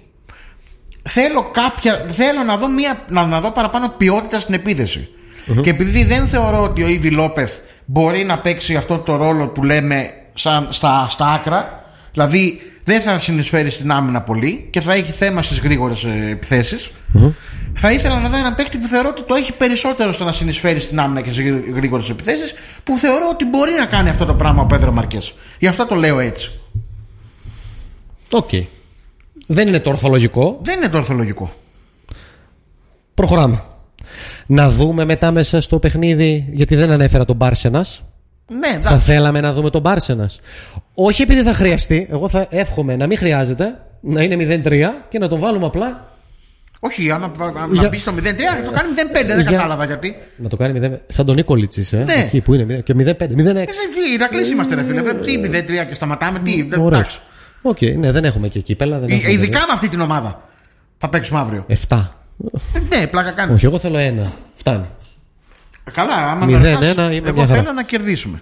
θέλω να δω παραπάνω ποιότητα στην επίθεση. Και επειδή δεν θεωρώ ότι ο Ιβι Λόπεθ μπορεί να παίξει αυτό το ρόλο που λέμε στα άκρα, δηλαδή δεν θα συνεισφέρει στην άμυνα πολύ και θα έχει θέμα στις γρήγορες επιθέσεις, θα ήθελα να δω έναν παίκτη που θεωρώ ότι το έχει περισσότερο στο να συνεισφέρει στην άμυνα και στις γρήγορες επιθέσεις, που θεωρώ ότι μπορεί να κάνει αυτό το πράγμα ο Πέτρο Μαρκές. Γι' αυτό το λέω έτσι. Οκ. Δεν είναι το ορθολογικό. Δεν είναι το ορθολογικό. Προχωράμε. Να δούμε μετά μέσα στο παιχνίδι, γιατί δεν ανέφερα τον Μπάρσενας. Ναι, θα θέλαμε να δούμε τον Μπάρσενας. Όχι επειδή θα χρειαστεί. Εγώ θα εύχομαι να μην χρειάζεται, να είναι 0-3 και να τον βάλουμε απλά. Όχι, αν μπει στο 0-3 να το κάνει 0-5. Δεν κατάλαβα γιατί. Να το κάνει 0-5. Σαν τον Νίκολιτσις, Ναι. Εκεί που είναι. Και 0-5, 0-6. Οι Ηρακλείς είμαστε, ρε φίλε. Τι 0-3 και σταματάμε, τι. Ωραίος. Οκ, ναι, δεν έχουμε και κύπελα. Ειδικά με αυτή την ομάδα θα παίξουμε αύριο. 7. Ναι, πλάκα κάνει. Όχι, εγώ θέλω 1. Φτάνει. Καλά, άμα 0-1 είμαι. Εγώ θέλω να κερδίσουμε.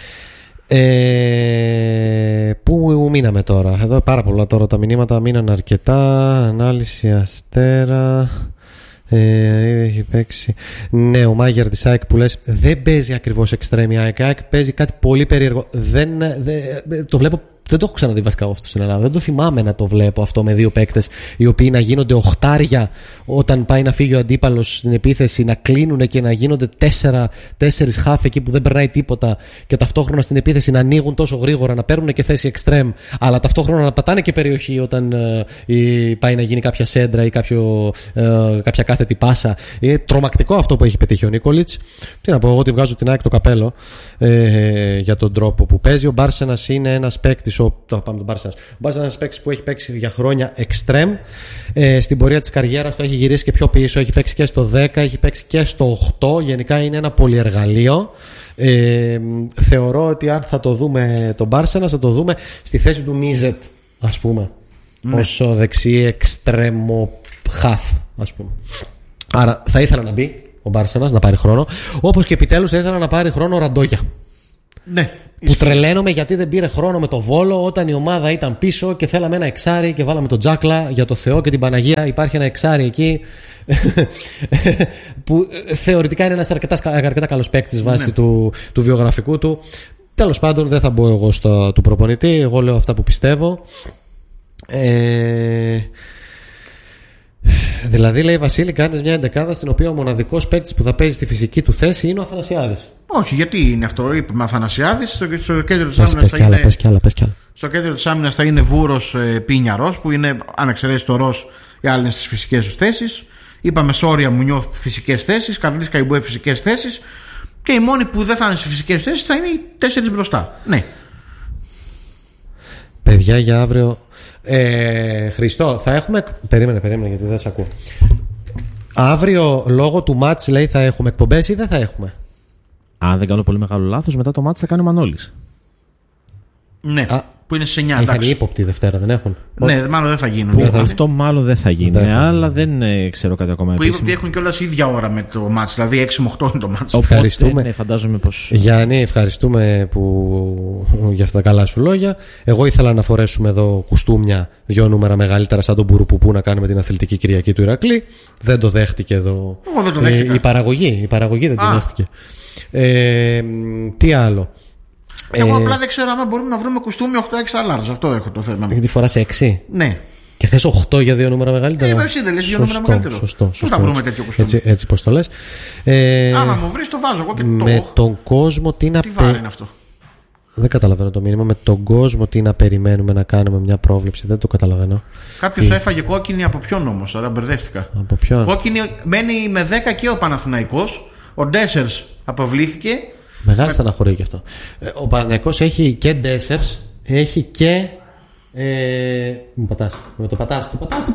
Πού μείναμε τώρα? Εδώ πάρα πολλά τώρα τα μηνύματα μείναν αρκετά. Ανάλυση Αστέρα. Έχει παίξει. Ναι, ο Μάγερ της ΑΕΚ που λες δεν παίζει ακριβώς εξτρέμια ΑΕΚ. ΑΕΚ παίζει κάτι πολύ περίεργο. Το βλέπω. Δεν το έχω ξαναδεί βασικά αυτό στην Ελλάδα. Δεν το θυμάμαι να το βλέπω αυτό με δύο παίκτες οι οποίοι να γίνονται οχτάρια όταν πάει να φύγει ο αντίπαλος στην επίθεση, να κλείνουν και να γίνονται 4 χάφ εκεί που δεν περνάει τίποτα, και ταυτόχρονα στην επίθεση να ανοίγουν τόσο γρήγορα, να παίρνουν και θέση εξτρέμ, αλλά ταυτόχρονα να πατάνε και περιοχή όταν πάει να γίνει κάποια σέντρα ή κάποια κάθετη πάσα. Είναι τρομακτικό αυτό που έχει πετύχει ο Νίκολιτς. Τι να πω, εγώ ότι βγάζω την ΑΕΚ το καπέλο για τον τρόπο που παίζει. Ο Μπάρσενας είναι ένας παίκτης πίσω. Πάμε τον Μπάρσενας. Ο Μπάρσενας παίξει που έχει παίξει για χρόνια εξτρέμ. Στην πορεία της καριέρας το έχει γυρίσει και πιο πίσω. Έχει παίξει και στο 10, έχει παίξει και στο 8. Γενικά είναι ένα πολυεργαλείο. Θεωρώ ότι αν θα το δούμε τον Μπάρσενας, θα το δούμε στη θέση του Νίζετ, ας πούμε. Ναι. Ως δεξί εξτρέμο χαφ, ας πούμε. Άρα θα ήθελα να μπει ο Μπάρσενας, να πάρει χρόνο. Όπως και επιτέλους θα ήθελα να πάρει χρόνο ο Ραντόγια. Ναι. Που τρελαίνομαι γιατί δεν πήρε χρόνο με το Βόλο όταν η ομάδα ήταν πίσω και θέλαμε ένα εξάρι και βάλαμε τον Τζάκλα. Για το Θεό και την Παναγία, υπάρχει ένα εξάρι εκεί που θεωρητικά είναι ένας αρκετά καλός παίκτης βάσει του βιογραφικού του. Τέλος πάντων, δεν θα μπω εγώ του προπονητή. Εγώ λέω αυτά που πιστεύω. Δηλαδή, λέει Βασίλη, κάνεις μια εντεκάδα στην οποία ο μοναδικός παίκτης που θα παίζει στη φυσική του θέση είναι ο Αθανασιάδης. Όχι, γιατί είναι αυτό, είπαμε Αθανασιάδης. Στο κέντρο της άμυνας θα είναι. Πες κι άλλα. Στο κέντρο της άμυνας θα είναι Βούρος, Πίνια, Ρος, που είναι, αν εξαιρέσει το Ρος, οι άλλοι είναι στις φυσικές τους θέσεις. Είπαμε Σόρια, Μουνιώθ, φυσικές θέσεις. Καρλής Καϊμπουέ, φυσικές θέσεις. Και οι μόνοι που δεν θα είναι στις φυσικές θέσεις θα είναι οι 4 μπροστά. Ναι. Παιδιά, για αύριο. Χριστό, θα έχουμε. Περίμενε, γιατί δεν σε ακούω. Αύριο, λόγω του μάτς, λέει, θα έχουμε εκπομπές ή δεν θα έχουμε? Αν δεν κάνω πολύ μεγάλο λάθος, μετά το μάτς θα κάνει ο Μανώλης. Ναι, που είναι σε 9. Είχαν ύποπτη Δευτέρα, δεν έχουν? Ναι, μάλλον δεν θα γίνουν. Αυτό μάλλον δεν θα γίνει, αλλά δεν ξέρω κάτι ακόμα. Που είπε ότι έχουν κιόλας ίδια ώρα με το μάτς, δηλαδή 6 με 8 είναι το μάτς. Ευχαριστούμε. Ναι, φαντάζομαι πως. Γιάννη, ευχαριστούμε για αυτά τα καλά σου λόγια. Εγώ ήθελα να φορέσουμε εδώ κουστούμια 2 νούμερα μεγαλύτερα, σαν τον Μπουρουποπού, να κάνουμε την Αθλητική Κυριακή του Ηρακλή. Δεν το δέχτηκε εδώ. Εγώ δεν το δέχτηκα. Η παραγωγή δεν το δέχτηκε. Τι άλλο? Εγώ απλά δεν ξέρω αν μπορούμε να βρούμε κουστούμι 8XL. Αυτό έχω το θέμα. Γιατί φοράς 6. Ναι. Και θες 8 για 2 νούμερα μεγαλύτερα. Εσύ δεν λες 2 νούμερα μεγαλύτερα. Σωστό. Πού θα βρούμε τέτοιο κουστούμι? Έτσι πως το λες. Άμα μου βρεις το βάζω εγώ και το με τον κόσμο τι βάρη είναι αυτό? Δεν καταλαβαίνω το μήνυμα. Με τον κόσμο τι να περιμένουμε να κάνουμε μια πρόβλεψη? Δεν το καταλαβαίνω. Κάποιος έφαγε κόκκινη από ποιον όμως? Τώρα μπερδεύτηκα. Από ποιον? Κόκκινη μένει με 10 και ο Παναθηναϊκός. Ο Ντέσσερς αποβλήθηκε. Μεγάλη στεναχωρία και αυτό. Ο Παναθηναϊκός έχει και Ντέσσερς, έχει και. Μου πατάς. Με το πατάς.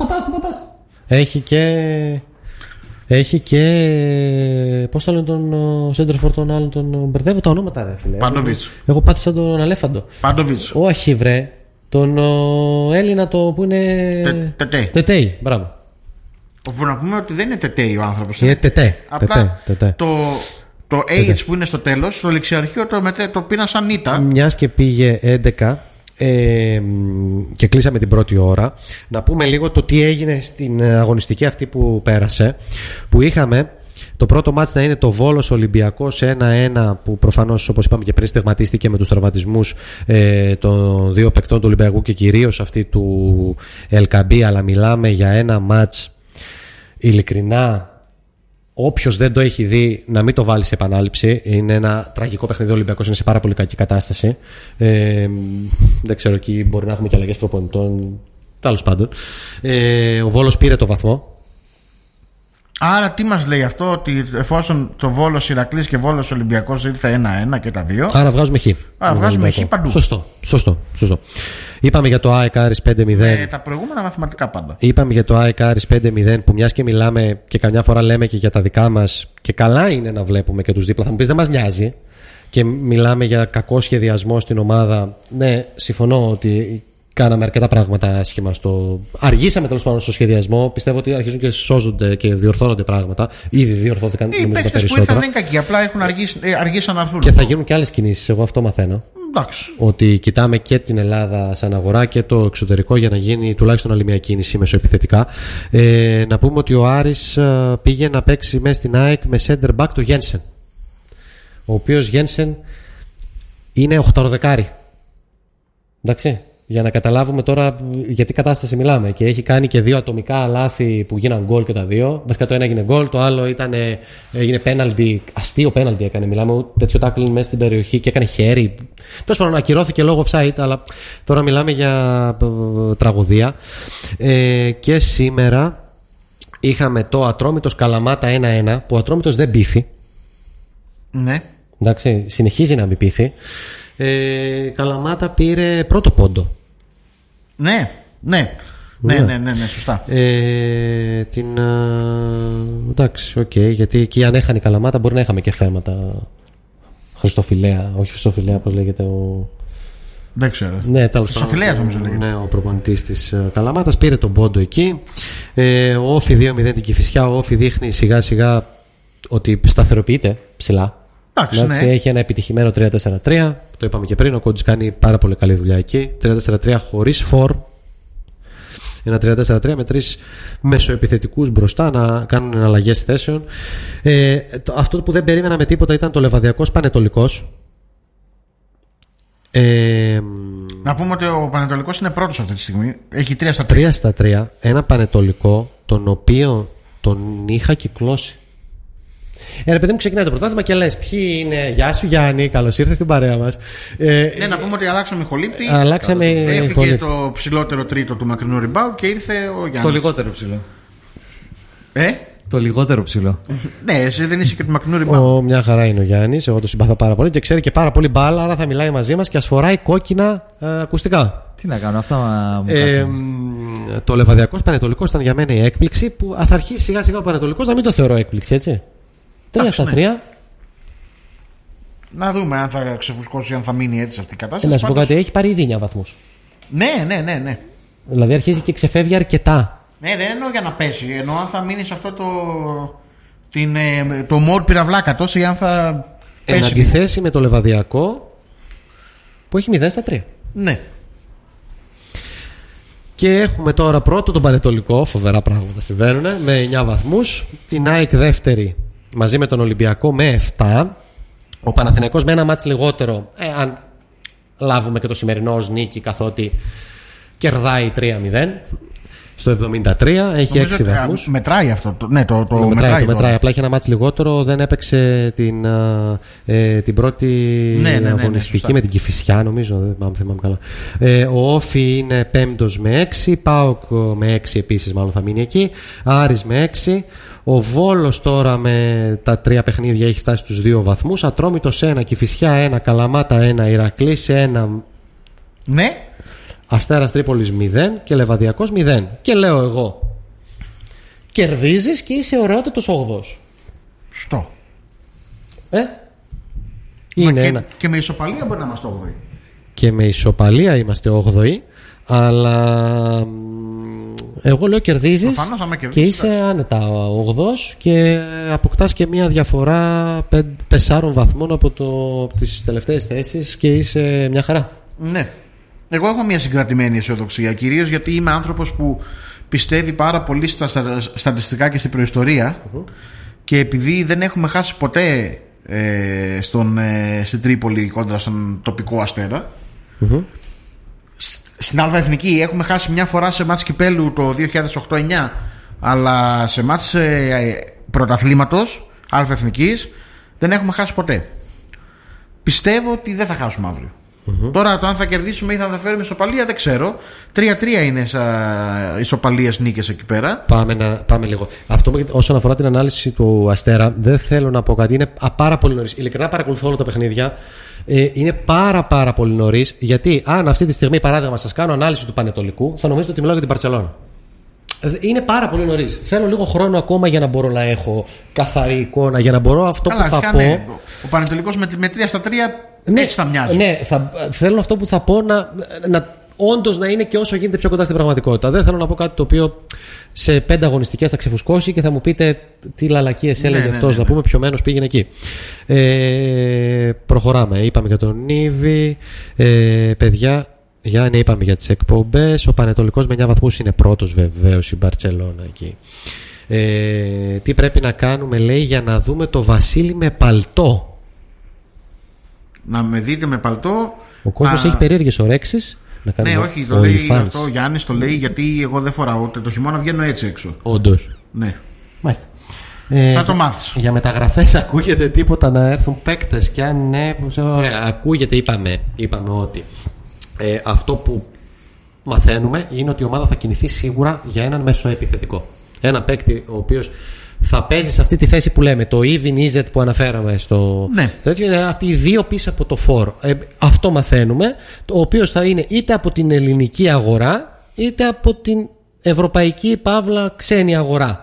Έχει και. Πώς το λένε τον Σέντερφορ, τον άλλον, τον μπερδεύω τα ονόματα, ρε φίλε. Πάντοβιτς. Εγώ πάθησα τον Αλέφαντο. Πάντοβιτς. Όχι, βρε. Τον Έλληνα το που είναι. Τετέι. Μπράβο. Όπου να πούμε ότι δεν είναι τετέι ο άνθρωπος. Είναι τετέ. Απλά το H που είναι στο τέλος, στο λεξιαρχείο το πήρα σαν ήττα. Μιας και πήγε 11 και κλείσαμε την πρώτη ώρα, να πούμε λίγο το τι έγινε στην αγωνιστική αυτή που πέρασε, που είχαμε το πρώτο μάτς να είναι το Βόλος Ολυμπιακός 1-1, που προφανώς, όπως είπαμε και πριν, στιγματίστηκε με τους τραυματισμούς των δύο παικτών του Ολυμπιακού και κυρίως αυτή του Ελκαμπή, αλλά μιλάμε για ένα μάτς ειλικρινά. Όποιος δεν το έχει δει, να μην το βάλει σε επανάληψη. Είναι ένα τραγικό παιχνίδι. Ο Ολυμπιακός είναι σε πάρα πολύ κακή κατάσταση. Δεν ξέρω, εκεί μπορεί να έχουμε και αλλαγές προπονητών. Τέλος πάντων, ο Βόλος πήρε το βαθμό. Άρα τι μας λέει αυτό? Ότι εφόσον το Βόλος Ηρακλής και Βόλος Ολυμπιακός ήρθε 1-1 και τα δύο, άρα βγάζουμε χ. Βγάζουμε χ παντού. Σωστό. Είπαμε για το ΑΕΚ Άρης 5-0. Τα προηγούμενα μαθηματικά πάντα. Είπαμε για το ΑΕΚ Άρης 5-0, που μιας και μιλάμε και καμιά φορά λέμε και για τα δικά μας, και καλά είναι να βλέπουμε και τους δίπλα. Θα μου πεις, δεν μας νοιάζει, και μιλάμε για κακό σχεδιασμό στην ομάδα. Ναι, συμφωνώ ότι κάναμε αρκετά πράγματα άσχημα αργήσαμε τέλος πάντων στο σχεδιασμό. Πιστεύω ότι αρχίζουν και σώζονται και διορθώνονται πράγματα. Ήδη διορθώθηκαν οι παίκτες που ήρθαν δεν είναι κακοί, απλά έχουν αργήσει να έρθουν. Και θα γίνουν και άλλες κινήσεις. Εγώ αυτό μαθαίνω. Εντάξει. Ότι κοιτάμε και την Ελλάδα σαν αγορά και το εξωτερικό για να γίνει τουλάχιστον άλλη μια κίνηση μεσοεπιθετικά. Να πούμε ότι ο Άρης πήγε να παίξει μέσα στην ΑΕΚ με center back το Γένσεν, ο οποίος Γένσεν είναι οχταροδεκάρι. Εντάξει. Για να καταλάβουμε τώρα για τι κατάσταση μιλάμε. Και έχει κάνει και 2 ατομικά λάθη που γίναν γκολ και τα δύο. Βασικά το ένα έγινε γκολ, το άλλο έγινε πέναλτι. Αστείο πέναλτι έκανε. Μιλάμε τέτοιο τάκλινγκ μέσα στην περιοχή και έκανε χέρι. Τέλος πάντων, ακυρώθηκε λόγω offside, αλλά τώρα μιλάμε για τραγωδία. Και σήμερα είχαμε το Ατρόμητος Καλαμάτα 1-1, που ο Ατρόμητος δεν πείθει. Ναι. Εντάξει, συνεχίζει να μην πείθει. Καλαμάτα πήρε πρώτο πόντο. Ναι, σωστά. Εντάξει, οκ, γιατί εκεί αν έχανε η Καλαμάτα μπορεί να είχαμε και θέματα. Χριστοφιλέα, πώς λέγεται δεν ξέρω. Ναι, Χριστοφιλέας νομίζω λέγεται. Ναι, ο προπονητής της Καλαμάτας πήρε τον πόντο εκεί. Ο Όφι 2-0 την Κηφισιά. Ο Όφι δείχνει σιγά σιγά ότι σταθεροποιείται ψηλά. Εντάξει, ναι. Έχει ένα επιτυχημένο 3-4-3. Το είπαμε και πριν. Ο Κόντζης κάνει πάρα πολύ καλή δουλειά εκεί. 3-4-3 χωρίς φορ. Ένα 3-4-3 με 3 μεσοεπιθετικούς μπροστά να κάνουν αλλαγές θέσεων. Αυτό που δεν περίμενα με τίποτα ήταν το Λεβαδιακός Πανετολικός. Να πούμε ότι ο Πανετολικός είναι πρώτος αυτή τη στιγμή. Έχει 3-3. 3-3. Ένα Πανετολικό τον οποίο τον είχα κυκλώσει. Ρε παιδί μου, ξεκινάει το πρωτάθλημα και λες ποιοι είναι. Γεια σου Γιάννη, καλώς ήρθες στην παρέα μας. Ναι, να πούμε ότι αλλάξαμε Χολύπτη. Έφυγε το ψηλότερο τρίτο του μακρινού rebound και ήρθε ο Γιάννης. Το λιγότερο ψηλό. Το λιγότερο ψηλό. Ναι, εσύ δεν είσαι και του μακρινού rebound. Μια χαρά είναι ο Γιάννης. Εγώ το συμπαθώ πάρα πολύ και ξέρει και πάρα πολύ μπάλα. Άρα θα μιλάει μαζί μας και ας φοράει κόκκινα ακουστικά. Τι να κάνω, αυτά μου κάτσαν. Το Λεβαδιακός Πανετολικός ήταν για μένα η έκπληξη που θα αρχίσει σιγά σιγά ο Πανετολικός να μην το θεωρώ έκπληξη, έτσι. 3-3. Να δούμε αν θα ξεφουσκώσει, αν θα μείνει έτσι σε αυτή η κατάσταση. Να σου πω κάτι, έχει πάρει ήδη 9 βαθμούς. Ναι. Δηλαδή αρχίζει και ξεφεύγει αρκετά. Ναι, δεν εννοώ για να πέσει. Εννοώ αν θα μείνει σε αυτό το μόρ πυραυλάκα τόσο ή αν θα πέσει. Εν αντιθέσει με το Λεβαδιακό που έχει 0-3. Ναι. Και έχουμε τώρα πρώτο τον Πανετολικό. Φοβερά πράγματα συμβαίνουν με 9 βαθμούς. Την ΑΕΚ δεύτερη μαζί με τον Ολυμπιακό με 7. Ο Παναθηναϊκός με ένα μάτς λιγότερο, αν λάβουμε και το σημερινό ως νίκη, καθότι κερδάει 3-0 στο 73, έχει 6 βαθμούς. Μετράει αυτό. Μετράει. Απλά έχει ένα μάτς λιγότερο, δεν έπαιξε την πρώτη αγωνιστική με την Κηφισιά, νομίζω. Δεν θυμάμαι καλά. Ο Όφι είναι πέμπτος με 6, ΠΑΟΚ με 6 επίσης, μάλλον θα μείνει εκεί. Άρης με 6. Ο Βόλος τώρα με τα 3 παιχνίδια έχει φτάσει στους 2 βαθμούς. Ατρόμητος 1, Κηφισιά 1, Καλαμάτα 1, Ηρακλής 1. Ναι. Αστέρας Τρίπολης 0 και Λεβαδιακός 0. Και λέω εγώ, κερδίζεις και είσαι ωραιότατος 8ος. Σωστό. Και με ισοπαλία μπορεί να είμαστε 8οι. Και με ισοπαλία είμαστε 8οι. Αλλά εγώ λέω κερδίζεις και είσαι άνετα 8ος και αποκτάς και μια διαφορά 4 βαθμών από τις τελευταίες θέσεις και είσαι μια χαρά. Ναι. Εγώ έχω μια συγκρατημένη αισιοδοξία, κυρίως γιατί είμαι άνθρωπος που πιστεύει πάρα πολύ στα στατιστικά και στην προϊστορία και επειδή δεν έχουμε χάσει ποτέ στην Τρίπολη κόντρα στον τοπικό Αστέρα, στην Αλφα Εθνική έχουμε χάσει μια φορά σε μάτς κυπέλου το 2008-9, αλλά σε μάτς πρωταθλήματος Αλφα Εθνικής δεν έχουμε χάσει ποτέ. Πιστεύω ότι δεν θα χάσουμε αύριο. Τώρα το αν θα κερδίσουμε ή θα φέρουμε ισοπαλία δεν ξέρω. 3-3 είναι ισοπαλίες νίκες εκεί πέρα. Πάμε λίγο. Αυτό όσον αφορά την ανάλυση του Αστέρα, δεν θέλω να πω κάτι. Είναι πάρα πολύ νωρίς. Ειλικρινά παρακολουθώ όλα τα παιχνίδια. Είναι πάρα πολύ νωρίς. Γιατί αν αυτή τη στιγμή, παράδειγμα, σας κάνω ανάλυση του Πανετολικού, θα νομίζετε ότι μιλάω για την Μπαρτσελόνα. Είναι πάρα πολύ νωρίς. Θέλω λίγο χρόνο ακόμα για να μπορώ να έχω καθαρή εικόνα, για να μπορώ αυτό που θα πω. Ο Πανετολικός με 3-3 έτσι θα μοιάζει. Ναι, θέλω αυτό που θα πω όντως να είναι και όσο γίνεται πιο κοντά στην πραγματικότητα. Δεν θέλω να πω κάτι το οποίο σε 5 αγωνιστικές θα ξεφουσκώσει και θα μου πείτε τι λαλακίες έλεγε αυτός. Να πούμε ποιομένος πήγαινε εκεί. Προχωράμε. Είπαμε για τον Νίβη. Παιδιά. Γιάννη, είπαμε για τις εκπομπές. Ο Πανετολικός με 9 βαθμούς είναι πρώτος, βεβαίως, η Μπαρτσελόνα εκεί. Τι πρέπει να κάνουμε, λέει, για να δούμε το Βασίλη με παλτό? Να με δείτε με παλτό. Ο κόσμος έχει περίεργες ορέξεις. Ναι, όχι, το λέει αυτό ο Γιάννης, το λέει γιατί εγώ δεν φοράω ούτε το χειμώνα, βγαίνω έτσι έξω. Όντως. Ναι. Μάλιστα. Θα το μάθεις. Για μεταγραφές ακούγεται τίποτα να έρθουν παίκτες? Και αν ναι, ωραία, ακούγεται, είπαμε ότι αυτό που μαθαίνουμε είναι ότι η ομάδα θα κινηθεί σίγουρα για έναν μέσο επιθετικό. Ένα παίκτη ο οποίος θα παίζει σε αυτή τη θέση που λέμε, το Even Izzet που αναφέραμε στο τέτοιο, είναι αυτοί οι δύο πίσω από το φόρ. Αυτό μαθαίνουμε, ο οποίος θα είναι είτε από την ελληνική αγορά είτε από την ευρωπαϊκή παύλα ξένη αγορά.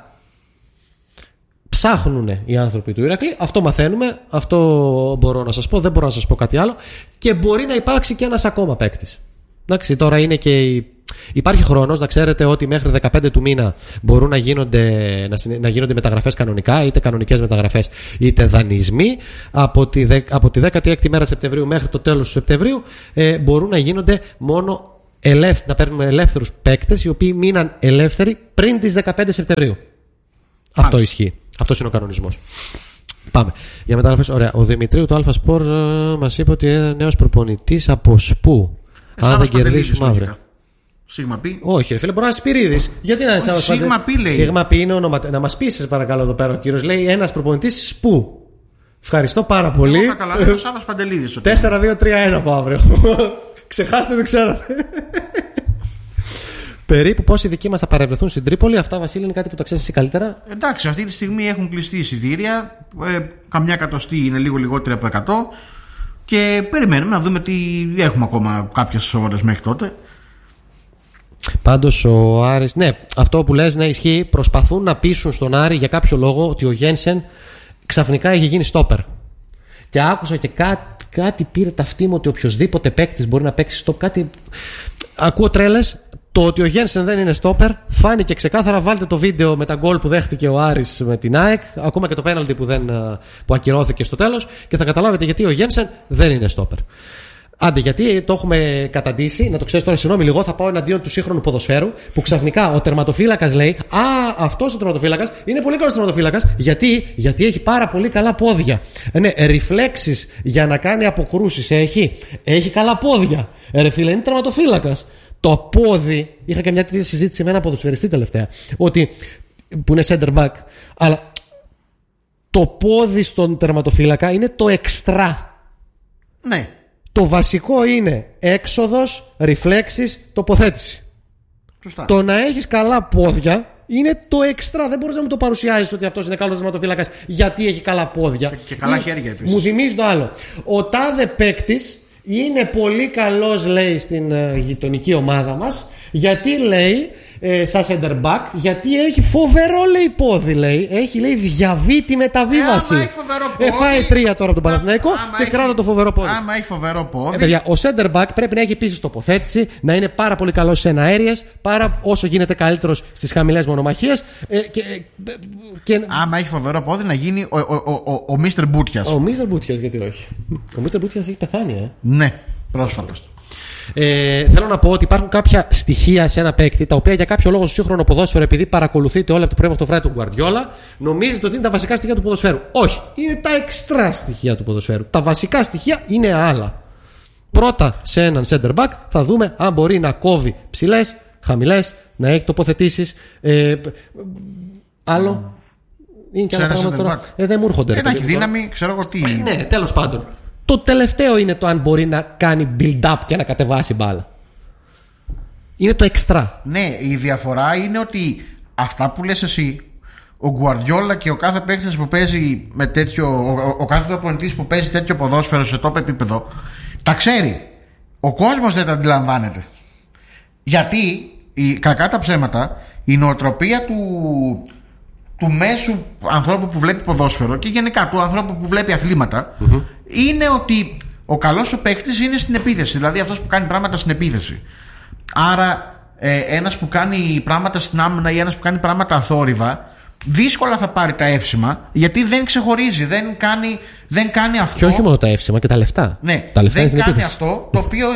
Ψάχνουν οι άνθρωποι του Ηρακλή, αυτό μαθαίνουμε, αυτό μπορώ να σας πω, δεν μπορώ να σας πω κάτι άλλο, και μπορεί να υπάρξει και ένας ακόμα παίκτης. Εντάξει, τώρα είναι και υπάρχει χρόνος, να ξέρετε ότι μέχρι 15 του μήνα μπορούν να γίνονται μεταγραφές κανονικά, είτε κανονικές μεταγραφές είτε δανεισμοί. Από τη 16η μέρα Σεπτεμβρίου μέχρι το τέλος του Σεπτεμβρίου μπορούν να γίνονται μόνο να παίρνουμε ελεύθερους παίκτες οι οποίοι μείναν ελεύθεροι πριν τις 15 Σεπτεμβρίου. Αυτό ισχύει. Αυτός είναι ο κανονισμός. Πάμε. Για μεταγραφές, ωραία. Ο Δημητρίου του Αλφα Σπορ μας είπε ότι είναι νέος προπονητής από ΣΠΟΥ. Αν δεν κερδίσουμε αύριο. Σίγμα Πι. Όχι, ρε φίλε, μπορεί να είναι Σπυρίδης. Γιατί να είναι Σάββας Παντελίδης? Σίγμα Πι λέει. Σίγμα Πι είναι ονοματικό. Να μας πείσεις παρακαλώ εδώ πέρα ο κύριος. Λέει ένας προπονητής ΣΠΟΥ. Ευχαριστώ πάρα πολύ. Εγώ καταλαβαίνω ο Σάββας Παντελίδης. 4-2-3-1 από αύριο. Ξεχάστε, δεν ξέρατε. Περίπου πόσοι δικοί μας θα παρευρεθούν στην Τρίπολη? Αυτά, Βασίλη, είναι κάτι που τα ξέρεις εσύ καλύτερα. Εντάξει, αυτή τη στιγμή έχουν κλειστεί εισιτήρια. Καμιά εκατοστή είναι λίγο λιγότερη από 100. Και περιμένουμε να δούμε τι έχουμε ακόμα κάποιες ώρες μέχρι τότε. Πάντως ο Άρης, ναι, αυτό που λες, ναι, ισχύει. Προσπαθούν να πείσουν στον Άρη για κάποιο λόγο ότι ο Γένσεν ξαφνικά έχει γίνει στόπερ. Και άκουσα και κάτι πήρε ταυτί μου ότι οποιοδήποτε παίκτης μπορεί να παίξει στόπερ. Κάτι. Ακούω τρέλες. Το ότι ο Γένσεν δεν είναι στόπερ φάνηκε ξεκάθαρα. Βάλτε το βίντεο με τα γκολ που δέχτηκε ο Άρης με την ΑΕΚ, ακόμα και το πέναλτι που ακυρώθηκε στο τέλος, και θα καταλάβετε γιατί ο Γένσεν δεν είναι στόπερ. Άντε, γιατί το έχουμε καταντήσει, να το ξέρεις τώρα, συγγνώμη λίγο, θα πάω εναντίον του σύγχρονου ποδοσφαίρου, που ξαφνικά ο τερματοφύλακας λέει: Α, αυτός ο τερματοφύλακας είναι πολύ καλός τερματοφύλακας. Γιατί έχει πάρα πολύ καλά πόδια. Ναι, ρεφλέξεις για να κάνει αποκρούσεις έχει καλά πόδια. Ρε φίλε, είναι τερματοφύλακας. Το πόδι, είχα και μια τέτοια συζήτηση με ένα ποδοσφαιριστή τελευταία, ότι, που είναι center back, αλλά το πόδι στον τερματοφύλακα είναι το εξτρά. Ναι. Το βασικό είναι έξοδος, ρεφλέξεις, τοποθέτηση. Σωστά. Το να έχεις καλά πόδια είναι το εξτρά. Δεν μπορείς να μου το παρουσιάζεις ότι αυτός είναι καλός τερματοφύλακας γιατί έχει καλά πόδια. Και καλά χέρια επίσης. Μου θυμίζει το άλλο. Ο τάδε παίκτης είναι πολύ καλός, λέει, στην γειτονική ομάδα μας, γιατί, λέει, σαν center back, γιατί έχει φοβερό, λέει, πόδι, λέει. Έχει, λέει, διαβήτη μεταβίβαση. Άμα έχει φοβερό πόδι. Φάει 3 τώρα από τον Παναθηναϊκό και κράτα το φοβερό πόδι. Άμα έχει φοβερό πόδι. Παιδιά, ο center back πρέπει να έχει επίσης τοποθέτηση, να είναι πάρα πολύ καλός σε εναέριες, όσο γίνεται καλύτερος στις χαμηλές μονομαχίες. Άμα έχει φοβερό πόδι, να γίνει ο Mr. Μπούτιας. Ο Mr. Μπούτιας, γιατί όχι? Ο Mr. Μπούτιας έχει πεθάνει, Ναι, πρόσφατα. Θέλω να πω ότι υπάρχουν κάποια στοιχεία σε ένα παίκτη, τα οποία για κάποιο λόγο στο σύγχρονο ποδόσφαιρο, επειδή παρακολουθείτε όλα από το πρωί μέχρι το βράδυ του Γκουαρδιόλα, νομίζετε ότι είναι τα βασικά στοιχεία του ποδοσφαίρου. Όχι, είναι τα εξτρά στοιχεία του ποδοσφαίρου. Τα βασικά στοιχεία είναι άλλα. Πρώτα, σε έναν center back θα δούμε αν μπορεί να κόβει ψηλές, χαμηλές, να έχει τοποθετήσεις. Άλλο. Είναι και άλλα πράγματα τώρα. Δεν μου έρχονται. Να έχει δύναμη, ξέρω εγώ τι. Ναι, τέλος πάντων. Το τελευταίο είναι το αν μπορεί να κάνει build-up και να κατεβάσει μπάλα. Είναι το εξτρά. Ναι, η διαφορά είναι ότι αυτά που λες εσύ, ο Γκουαρδιόλα και ο κάθε παίκτης που παίζει με τέτοιο, ο κάθε προπονητής που παίζει τέτοιο ποδόσφαιρο σε top επίπεδο, τα ξέρει. Ο κόσμος δεν τα αντιλαμβάνεται. Γιατί, κακά τα ψέματα, η νοοτροπία του μέσου ανθρώπου που βλέπει ποδόσφαιρο και γενικά του ανθρώπου που βλέπει αθλήματα, είναι ότι ο καλός ο παίκτης είναι στην επίθεση. Δηλαδή αυτός που κάνει πράγματα στην επίθεση. Άρα ένας που κάνει πράγματα στην άμυνα ή ένας που κάνει πράγματα αθόρυβα δύσκολα θα πάρει τα εύσημα, γιατί δεν ξεχωρίζει, δεν κάνει αυτό. Και όχι μόνο τα εύσημα, και τα λεφτά. Ναι, τα λεφτά δεν κάνει αυτό το οποίο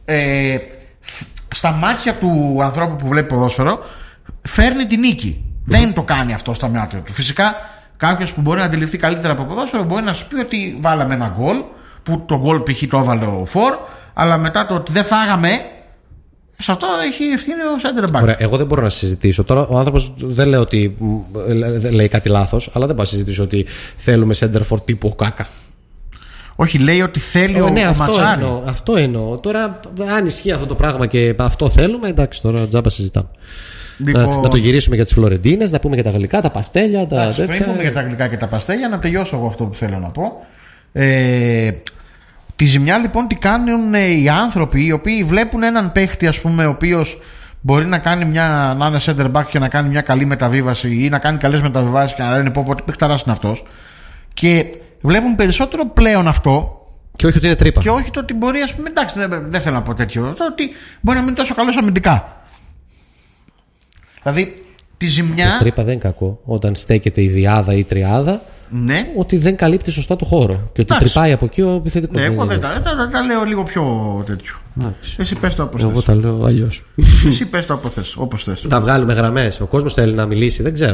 στα μάτια του ανθρώπου που βλέπει ποδόσφαιρο φέρνει την νίκη. Δεν το κάνει αυτό στα μάτια του. Φυσικά κάποιος που μπορεί να αντιληφθεί καλύτερα από ποδόσφαιρο μπορεί να σου πει ότι βάλαμε ένα γκολ, που το γκολ π.χ. το έβαλε ο Φορ, αλλά μετά το ότι δεν φάγαμε, σε αυτό έχει ευθύνη ο center back. Ωραία, εγώ δεν μπορώ να συζητήσω. Τώρα ο άνθρωπος δεν λέει ότι λέει κάτι λάθος, αλλά δεν μπορώ να συζητήσω ότι θέλουμε center for τύπου Κάκα. Όχι, λέει ότι θέλει ο Ματσάρη. Αυτό εννοώ. Τώρα, αν ισχύει αυτό το πράγμα και αυτό θέλουμε, εντάξει, τώρα τζάμπα συζητάμε. Λοιπόν, να το γυρίσουμε για τις Φλωρεντίνες, να πούμε για τα γαλλικά, τα παστέλια. Πριν πούμε για τα γαλλικά και τα παστέλια, να τελειώσω εγώ αυτό που θέλω να πω. Τη ζημιά λοιπόν τι κάνουν οι άνθρωποι οι οποίοι βλέπουν έναν παίχτη, ας πούμε, ο οποίος μπορεί να να είναι center back και να κάνει μια καλή μεταβίβαση ή να κάνει καλές μεταβιβάσεις και να λένε πω τι παιχταράς είναι αυτός, και βλέπουν περισσότερο πλέον αυτό. Και όχι ότι είναι τρύπα. Και όχι το ότι μπορεί, ας πούμε, εντάξει, δεν θέλω να πω τέτοιο, το ότι μπορεί να μην είναι τόσο καλός αμυντικά. Δηλαδή τη ζημιά. Η τρύπα δεν είναι κακό όταν στέκεται η διάδα ή η τριάδα. Ναι. Ότι δεν καλύπτει σωστά το χώρο. Και ότι τρυπάει από εκεί ο επιθετικός. Ναι, εγώ δεν τα λέω λίγο πιο τέτοιο. Εσύ πες το όπως θες. Εγώ τα λέω αλλιώς. Εσύ πες το όπως θες. Θα βγάλουμε γραμμές. Ο κόσμος θέλει να μιλήσει, δεν ξέρω.